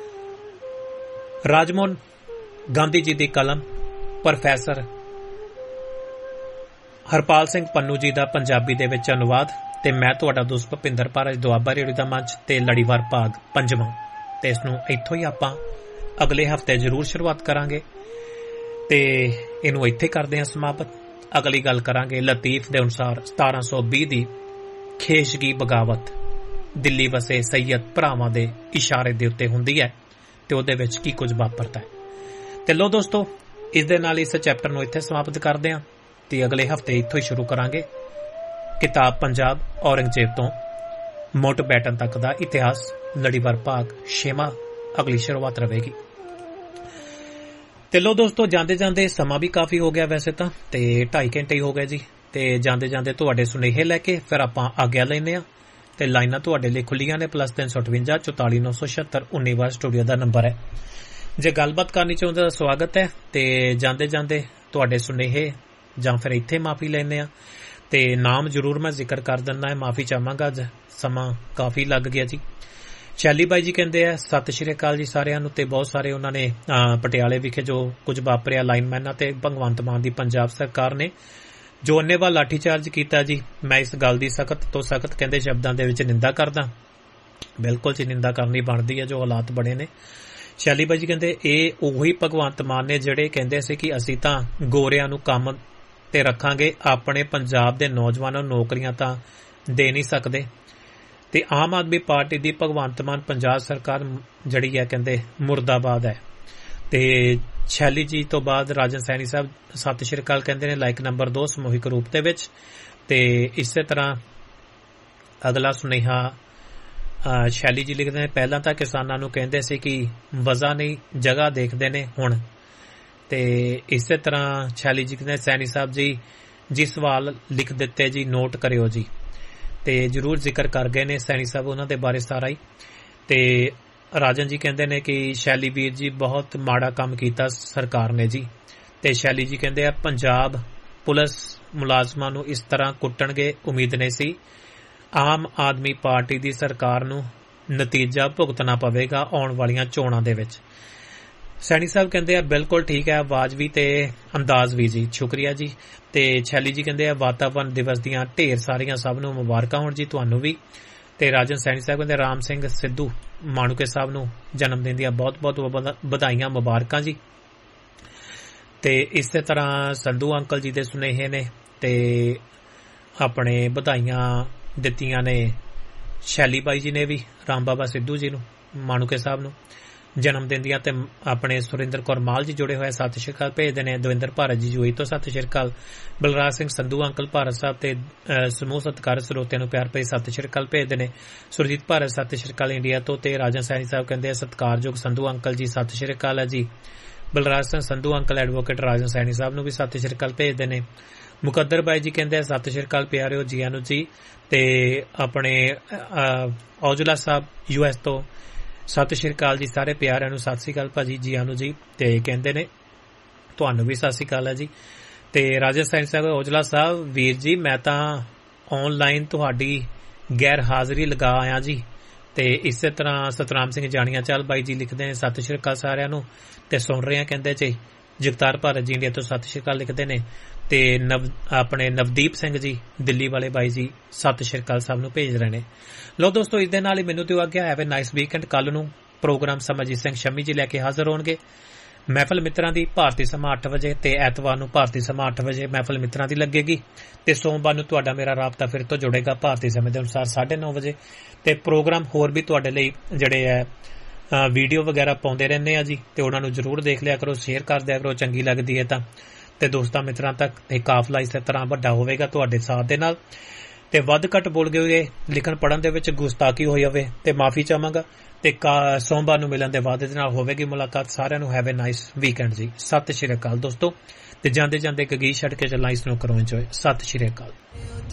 ਰਾਜਮੋਹਨ ਗਾਂਧੀ ਜੀ ਦੀ ਕਲਮ, ਪ੍ਰੋਫੈਸਰ ਹਰਪਾਲ ਸਿੰਘ ਪੰਨੂ ਜੀ ਦਾ ਪੰਜਾਬੀ ਦੇ ਵਿੱਚ ਅਨੁਵਾਦ, ਤੇ ਮੈਂ ਤੁਹਾਡਾ ਦੋਸਤ ਭੁਪਿੰਦਰ ਭਾਰਜ, ਦੁਆਬਾ ਰੇਡੀਓ ਦਾ ਮੰਚ ਤੇ ਲੜੀਵਾਰ ਭਾਗ 5ਵਾਂ। ਤੇ ਇਸ ਨੂੰ ਇੱਥੋਂ ਹੀ ਆਪਾਂ ਅਗਲੇ ਹਫ਼ਤੇ ਜ਼ਰੂਰ ਸ਼ੁਰੂਆਤ ਕਰਾਂਗੇ ਤੇ ਇਹਨੂੰ ਇੱਥੇ ਕਰਦੇ ਹਾਂ ਸਮਾਪਤ। ਅਗਲੀ ਗੱਲ ਕਰਾਂਗੇ ਲਤੀਫ ਦੇ ਅਨੁਸਾਰ 1720 ਦੀ ਖੇਸ਼ਗੀ ਬਗਾਵਤ ਦਿੱਲੀ ਵਸੇ ਸੈਯਦ ਭਰਾਵਾਂ ਦੇ ਇਸ਼ਾਰੇ ਦੇ ਉੱਤੇ ਹੁੰਦੀ ਹੈ ਤੇ ਉਹਦੇ ਵਿੱਚ ਕੀ ਕੁਝ ਵਾਪਰਦਾ ਹੈ। ਤੇ ਲੋ ਦੋਸਤੋ, ਇਸ ਦੇ ਨਾਲ ਇਸ ਚੈਪਟਰ ਨੂੰ ਇੱਥੇ ਸਮਾਪਤ ਕਰਦੇ ਹਾਂ ਤੇ ਅਗਲੇ ਹਫ਼ਤੇ ਇੱਥੋਂ ਹੀ ਸ਼ੁਰੂ ਕਰਾਂਗੇ ਕਿਤਾਬ ਪੰਜਾਬ, ਔਰੰਗਜ਼ੇਬ ਤੋਂ ਮਾਊਂਟਬੈਟਨ ਤੱਕ ਦਾ ਇਤਿਹਾਸ, ਲੜੀਵਾਰ ਭਾਗ 6ਵਾਂ ਅਗਲੀ ਸ਼ੁਰੂਆਤ ਰਹੇਗੀ। ਤੇ ਲੋ ਦੋਸਤੋ, ਜਾਂਦੇ ਜਾਂਦੇ ਸਮਾਂ ਵੀ ਕਾਫੀ ਹੋ ਗਿਆ ਵੈਸੇ ਤਾਂ, ਤੇ 2.5 ਘੰਟੇ ਹੀ ਹੋ ਗਏ ਜੀ। ਤੇ ਜਾਂਦੇ ਜਾਂਦੇ ਤੁਹਾਡੇ ਸੁਨੇਹੇ ਲੈ ਕੇ ਫਿਰ ਆਪਾਂ ਆਗਿਆ ਲੈਂਦੇ ਆ। ਤੇ ਲਾਈਨਾਂ ਤੁਹਾਡੇ ਲਈ ਖੁੱਲੀਆਂ ਨੇ, +358 44 976 19 ਸਟੂਡੀਓ ਦਾ ਨੰਬਰ ਹੈ। ਜੇ ਗੱਲਬਾਤ ਕਰਨੀ ਚਾਹੁੰਦੇ ਤਾਂ ਸਵਾਗਤ ਹੈ। ਤੇ ਜਾਂਦੇ ਜਾਂਦੇ ਤੁਹਾਡੇ ਸੁਨੇਹੇ ਜਾਂ ਫਿਰ ਇੱਥੇ ਮਾਫੀ ਲੈਂਦੇ ਆ ਤੇ ਨਾਮ ਜ਼ਰੂਰ ਮੈਂ ਜ਼ਿਕਰ ਕਰ ਦਿੰਦਾ ਹੈ, ਮਾਫੀ ਚਾਹਾਂਗਾ, ਅੱਜ ਸਮਾਂ ਕਾਫੀ ਲੱਗ ਗਿਆ ਜੀ। ਸ਼ੈਲੀ ਬਾਈ ਜੀ ਕਹਿੰਦੇ ਆ ਸਤਿ ਸ਼੍ਰੀ ਅਕਾਲ ਜੀ ਸਾਰਿਆਂ ਨੂੰ। ਤੇ ਬਹੁਤ ਸਾਰੇ ਉਹਨਾਂ ਨੇ ਪਟਿਆਲੇ ਵਿਖੇ ਜੋ ਕੁਝ ਵਾਪਰਿਆ ਲਾਈਨਮੈਨਾਂ ਤੇ ਭਗਵੰਤ ਮਾਨ ਦੀ ਪੰਜਾਬ ਸਰਕਾਰ ਨੇ ਜੋ ਅੰਨ੍ਹੇਵਾਹ ਲਾਠੀਚਾਰਜ ਕੀਤਾ ਜੀ, ਮੈਂ ਇਸ ਗੱਲ ਦੀ ਸਖਤ ਤੋਂ ਸਖਤ ਕਹਿੰਦੇ ਸ਼ਬਦਾਂ ਦੇ ਵਿੱਚ ਨਿੰਦਾ ਕਰਦਾ। ਬਿਲਕੁਲ ਜੀ, ਨਿੰਦਾ ਕਰਨੀ ਬਣਦੀ ਹੈ ਜੋ ਹਾਲਾਤ ਬਣੇ ਨੇ। ਸ਼ੈਲੀ ਬਾਈ ਜੀ ਕਹਿੰਦੇ ਇਹ ਉਹੀ ਭਗਵੰਤ ਮਾਨ ਨੇ ਜਿਹੜੇ ਕਹਿੰਦੇ ਸੀ ਕਿ ਅਸੀਂ ਤਾਂ ਗੋਰਿਆਂ ਨੂੰ ਕੰਮ ਤੇ ਰੱਖਾਂਗੇ, ਆਪਣੇ ਪੰਜਾਬ ਦੇ ਨੌਜਵਾਨਾਂ ਨੂੰ ਨੌਕਰੀਆਂ ਤਾਂ ਦੇ ਨਹੀਂ ਸਕਦੇ। ਤੇ ਆਮ ਆਦਮੀ ਪਾਰਟੀ ਦੀ ਭਗਵੰਤ ਮਾਨ ਪੰਜਾਬ ਸਰਕਾਰ ਜਿਹੜੀ ਹੈ ਕਹਿੰਦੇ ਮੁਰਦਾਬਾਦ ਹੈ। ਤੇ ਸ਼ੈਲੀ ਜੀ ਤੋਂ ਬਾਅਦ ਰਾਜਨ ਸੈਣੀ ਸਾਹਿਬ ਸਤਿ ਸ਼੍ਰੀ ਅਕਾਲ ਕਹਿੰਦੇ ਨੇ, ਲਾਈਕ ਨੰਬਰ 2 ਸਮੂਹਿਕ ਰੂਪ ਦੇ ਵਿੱਚ। ਤੇ ਇਸੇ ਤਰ੍ਹਾਂ ਅਗਲਾ ਸੁਨੇਹਾ ਸ਼ੈਲੀ ਜੀ ਲਿਖਦੇ ਨੇ, ਪਹਿਲਾਂ ਤਾਂ ਕਿਸਾਨਾਂ ਨੂੰ ਕਹਿੰਦੇ ਸੀ ਕਿ ਵਜ੍ਹਾ ਨਹੀਂ ਜਗ੍ਹਾ ਦੇਖਦੇ ਨੇ ਹੁਣ। ਤੇ ਇਸੇ ਤਰ੍ਹਾਂ ਸ਼ੈਲੀ ਜੀ ਕਹਿੰਦੇ ਸੈਣੀ ਸਾਹਿਬ ਜੀ ਸਵਾਲ ਲਿਖ ਦਿੱਤੇ ਜੀ, ਨੋਟ ਕਰਿਓ ਜੀ। ਤੇ ਜ਼ਰੂਰ ਜ਼ਿਕਰ ਕਰ ਗਏ ਨੇ ਸੈਣੀ ਸਾਹਿਬ ਉਹਨਾਂ ਦੇ ਬਾਰੇ ਸਾਰਾ ਹੀ। ਤੇ ਰਾਜਨ ਜੀ ਕਹਿੰਦੇ ਨੇ ਕਿ ਸ਼ੈਲੀ ਵੀਰ ਜੀ ਬਹੁਤ ਮਾੜਾ ਕੰਮ ਕੀਤਾ ਸਰਕਾਰ ਨੇ ਜੀ। ਤੇ ਸ਼ੈਲੀ ਜੀ ਕਹਿੰਦੇ ਆ ਪੰਜਾਬ ਪੁਲਿਸ ਮੁਲਾਜ਼ਮਾਂ ਨੂੰ ਇਸ ਤਰ੍ਹਾਂ ਕੁੱਟਣਗੇ ਉਮੀਦ ਨਹੀਂ ਸੀ। ਆਮ ਆਦਮੀ ਪਾਰਟੀ ਦੀ ਸਰਕਾਰ ਨੂੰ ਨਤੀਜਾ ਭੁਗਤਣਾ ਪਵੇਗਾ ਆਉਣ ਵਾਲੀਆਂ ਚੋਣਾਂ ਦੇ ਵਿੱਚ। ਸੈਣੀ ਸਾਹਿਬ ਕਹਿੰਦੇ ਆ ਬਿਲਕੁਲ ਠੀਕ ਹੈ, ਆਵਾਜ਼ ਵੀ ਤੇ ਅੰਦਾਜ਼ ਵੀ ਜੀ, ਸ਼ੁਕਰੀਆ ਜੀ। ਤੇ ਸ਼ੈਲੀ ਜੀ ਕਹਿੰਦੇ ਆ ਵਾਤਾਵਰਨ ਦਿਵਸ ਦੀਆਂ ਢੇਰ ਸਾਰੀਆਂ ਸਭ ਨੂੰ ਮੁਬਾਰਕਾਂ ਹੋਣ ਜੀ, ਤੁਹਾਨੂੰ ਵੀ। ਤੇ ਰਾਜਨ ਸੈਣੀ ਸਾਹਿਬ ਕਹਿੰਦੇ ਰਾਮ ਸਿੰਘ ਸਿੱਧੂ ਮਾਣੂਕੇ ਸਾਹਿਬ ਨੂੰ ਜਨਮ ਦਿਨ ਦੀਆਂ ਬਹੁਤ ਬਹੁਤ ਵਧਾਈਆਂ, ਮੁਬਾਰਕਾਂ ਜੀ। ਤੇ ਇਸੇ ਤਰ੍ਹਾਂ ਸੰਧੂ ਅੰਕਲ ਜੀ ਦੇ ਸੁਨੇਹੇ ਨੇ ਤੇ ਆਪਣੇ ਵਧਾਈਆਂ ਦਿੱਤੀਆਂ ਨੇ ਸ਼ੈਲੀ ਬਾਈ ਜੀ ਨੇ ਵੀ ਰਾਮ ਬਾਬਾ ਸਿੱਧੂ ਜੀ ਨੂੰ, ਮਾਣੂਕੇ ਸਾਹਿਬ ਨੂੰ ਜਨਮ ਦਿਨ ਦੀਆਂ। ਤੇ ਆਪਣੇ ਸੁਰਿੰਦਰ ਕੌਰ ਮਾਲ ਜੀ ਜੁੜੇ ਹੋਏ ਸਤਿ ਸ਼੍ਰੀ ਅਕਾਲ ਭੇਜਦੇ ਨੇ। ਦਵਿੰਦਰ ਭਾਰਤ ਜੀ ਜੁਈ ਤੋਂ ਸਤਿ ਸ਼੍ਰੀ ਅਕਾਲ। ਬਲਰਾਜ ਸਿੰਘ ਸੰਧੂ ਅੰਕਲ ਭਾਰਤ ਸਾਹਿਬ ਤੇ ਸਮੂਹ ਸਤਿਕਾਰਤ ਸਰੋਤਿਆਂ ਨੂੰ ਪਿਆਰ ਭਰੀ ਸਤਿ ਸ਼੍ਰੀ ਅਕਾਲ ਭੇਜਦੇ ਨੇ। ਸੁਰਜੀਤ ਭਾਰਤ ਸਤਿ ਸ਼੍ਰੀ ਅਕਾਲ ਇੰਡੀਆ ਤੋਂ। ਤੇ ਰਾਜਨ ਸੈਣੀ ਸਾਹਿਬ ਕਹਿੰਦੇ ਸਤਿਕਾਰਯੋਗ ਸੰਧੂ ਅੰਕਲ ਜੀ ਸਤਿ ਸ਼੍ਰੀ ਅਕਾਲ ਹੈ ਜੀ। ਬਲਰਾਜ ਸਿੰਘ ਸੰਧੂ ਅੰਕਲ ਐਡਵੋਕੇਟ ਰਾਜਨ ਸੈਣੀ ਸਾਹਿਬ ਨੂੰ ਵੀ ਸਤਿ ਸ਼੍ਰੀ ਅਕਾਲ ਭੇਜਦੇ ਨੇ। ਮੁਕੱਦਰ ਬਾਈ ਜੀ ਕਹਿੰਦੇ ਸਤਿ ਸ਼੍ਰੀ ਅਕਾਲ ਪਿਆਰਿਓ ਜੀਆਂ ਨੂੰ ਜੀ। ਤੇ ਆਪਣੇ ਔਜਲਾ ਸਾਹਿਬ US ਤੋਂ ਸਤਿ ਸ਼੍ਰੀ ਅਕਾਲ ਜੀ, ਸਾਰੇ ਪਿਆਰਿਆਂ ਨੂੰ ਸਤਿ ਸ਼੍ਰੀ ਅਕਾਲ ਭਾਜੀ ਜੀਆਂ ਨੂੰ ਜੀ। ਤੇ ਕਹਿੰਦੇ ਨੇ ਤੁਹਾਨੂੰ ਵੀ ਸਤਿ ਸ਼੍ਰੀ ਅਕਾਲ ਹੈ ਜੀ। ਤੇ ਰਾਜਾ ਸੈਣੀ ਸਾਹਿਬ ਔਜਲਾ ਸਾਹਿਬ ਵੀਰ ਜੀ ਮੈਂ ਤਾਂ ਆਨਲਾਈਨ ਤੁਹਾਡੀ ਗੈਰ ਹਾਜ਼ਰੀ ਲਗਾ ਆਇਆ ਜੀ। ਤੇ ਇਸੇ ਤਰ੍ਹਾਂ ਸਤਨਾਮ ਸਿੰਘ ਜਾਣੀਆਂ ਚਾਲ ਬਾਈ ਜੀ ਲਿਖਦੇ ਨੇ ਸਤਿ ਸ਼੍ਰੀ ਅਕਾਲ ਸਾਰਿਆਂ ਨੂੰ ਤੇ ਸੁਣ ਰਹੇ ਆ ਕਹਿੰਦੇ ਜੀ। ਜਗਤਾਰ ਭਾਰਤ ਜੀ ਇੰਡੀਆ ਤੋਂ ਸਤਿ ਸ਼੍ਰੀ ਅਕਾਲ ਲਿਖਦੇ ਨੇ। ਤੇ ਆਪਣੇ ਨਵਦੀਪ ਸਿੰਘ ਜੀ ਦਿੱਲੀ ਵਾਲੇ ਬਾਈ ਜੀ ਸਤਿ ਸ਼੍ਰੀ ਅਕਾਲ ਸਭ ਨੂੰ ਭੇਜ ਰਹੇ ਨੇ। ਲੋ ਦੋਸਤੋ, ਇਸ ਦੇ ਨਾਲ ਹੀ ਮੈਨੂੰ ਦਿਓ ਆਗਿਆ। Have a nice weekend. ਕੱਲ ਨੂੰ ਪ੍ਰੋਗਰਾਮ ਸਮਰਜੀਤ ਸਿੰਘ ਸ਼ਮੀ ਜੀ ਲੈ ਕੇ ਹਾਜ਼ਰ ਹੋਣਗੇ। ਮਹਿਫਲ ਮਿੱਤਰਾਂ ਦੀ ਭਾਰਤੀ ਸਮਾਂ 8 ਵਜੇ ਤੇ ਐਤਵਾਰ ਨੂੰ ਭਾਰਤੀ ਸਮਾਂ 8 ਵਜੇ ਮਹਿਫਲ ਮਿੱਤਰਾਂ ਦੀ ਲੱਗੇਗੀ। ਤੇ ਸੋਮਵਾਰ ਨੂੰ ਤੁਹਾਡਾ ਮੇਰਾ ਰਾਬਤਾ ਫਿਰ ਤੋਂ ਜੁੜੇਗਾ ਭਾਰਤੀ ਸਮੇਂ ਦੇ ਅਨੁਸਾਰ 9:30 ਵਜੇ। ਤੇ ਪ੍ਰੋਗਰਾਮ ਹੋਰ ਵੀ ਤੁਹਾਡੇ ਲਈ ਜਿਹੜੇ ਹੈ ਵੀਡੀਓ ਵਗੈਰਾ ਪਾਉਂਦੇ ਰਹਿੰਦੇ ਆ ਜੀ। ਤੇ ਉਹਨਾਂ ਨੂੰ ਜ਼ਰੂਰ ਦੇਖ ਲਿਆ ਕਰੋ, ਸ਼ੇਅਰ ਕਰ ਦਿਆ ਕਰੋ, ਚੰਗੀ ਲੱਗਦੀ ਹੈ ਤਾਂ। ਤੇ ਦੋਸਤਾਂ ਮਿੱਤਰਾਂ ਤੱਕ ਇਹ ਕਾਫਲਾ ਇਸੇ ਤਰ੍ਹਾਂ ਵੱਡਾ ਹੋਵੇਗਾ ਤੁਹਾਡੇ ਸਾਥ ਦੇ ਨਾਲ। ਤੇ ਵੱਧ ਘੱਟ ਬੋਲ ਗਏ ਹੋਏ, ਲਿਖਣ ਪੜ੍ਹਨ ਦੇ ਵਿੱਚ ਗੁਸਤਾਖੀ ਹੋਈ ਹੋਵੇ ਤੇ ਮਾਫੀ ਚਾਹਾਂਗਾ। ਤੇ ਸੋਮਵਾਰ ਨੂੰ ਮਿਲਣ ਦੇ ਵਾਅਦੇ ਦੇ ਨਾਲ ਹੋਵੇਗੀ ਮੁਲਾਕਾਤ। ਸਾਰਿਆਂ ਨੂੰ ਹੈਵ ਅ ਨਾਈਸ ਵੀਕਐਂਡ ਜੀ। ਸਤਿ ਸ਼੍ਰੀ ਅਕਾਲ ਦੋਸਤੋ। ਤੇ ਜਾਂਦੇ ਜਾਂਦੇ ਇੱਕ ਗੀਤ ਛੱਡ ਕੇ ਚੱਲਾਂ, ਇਸ ਨੂੰ ਕਰੋ ਇੰਜੋਏ। ਸਤਿ ਸ਼੍ਰੀ ਅਕਾਲ।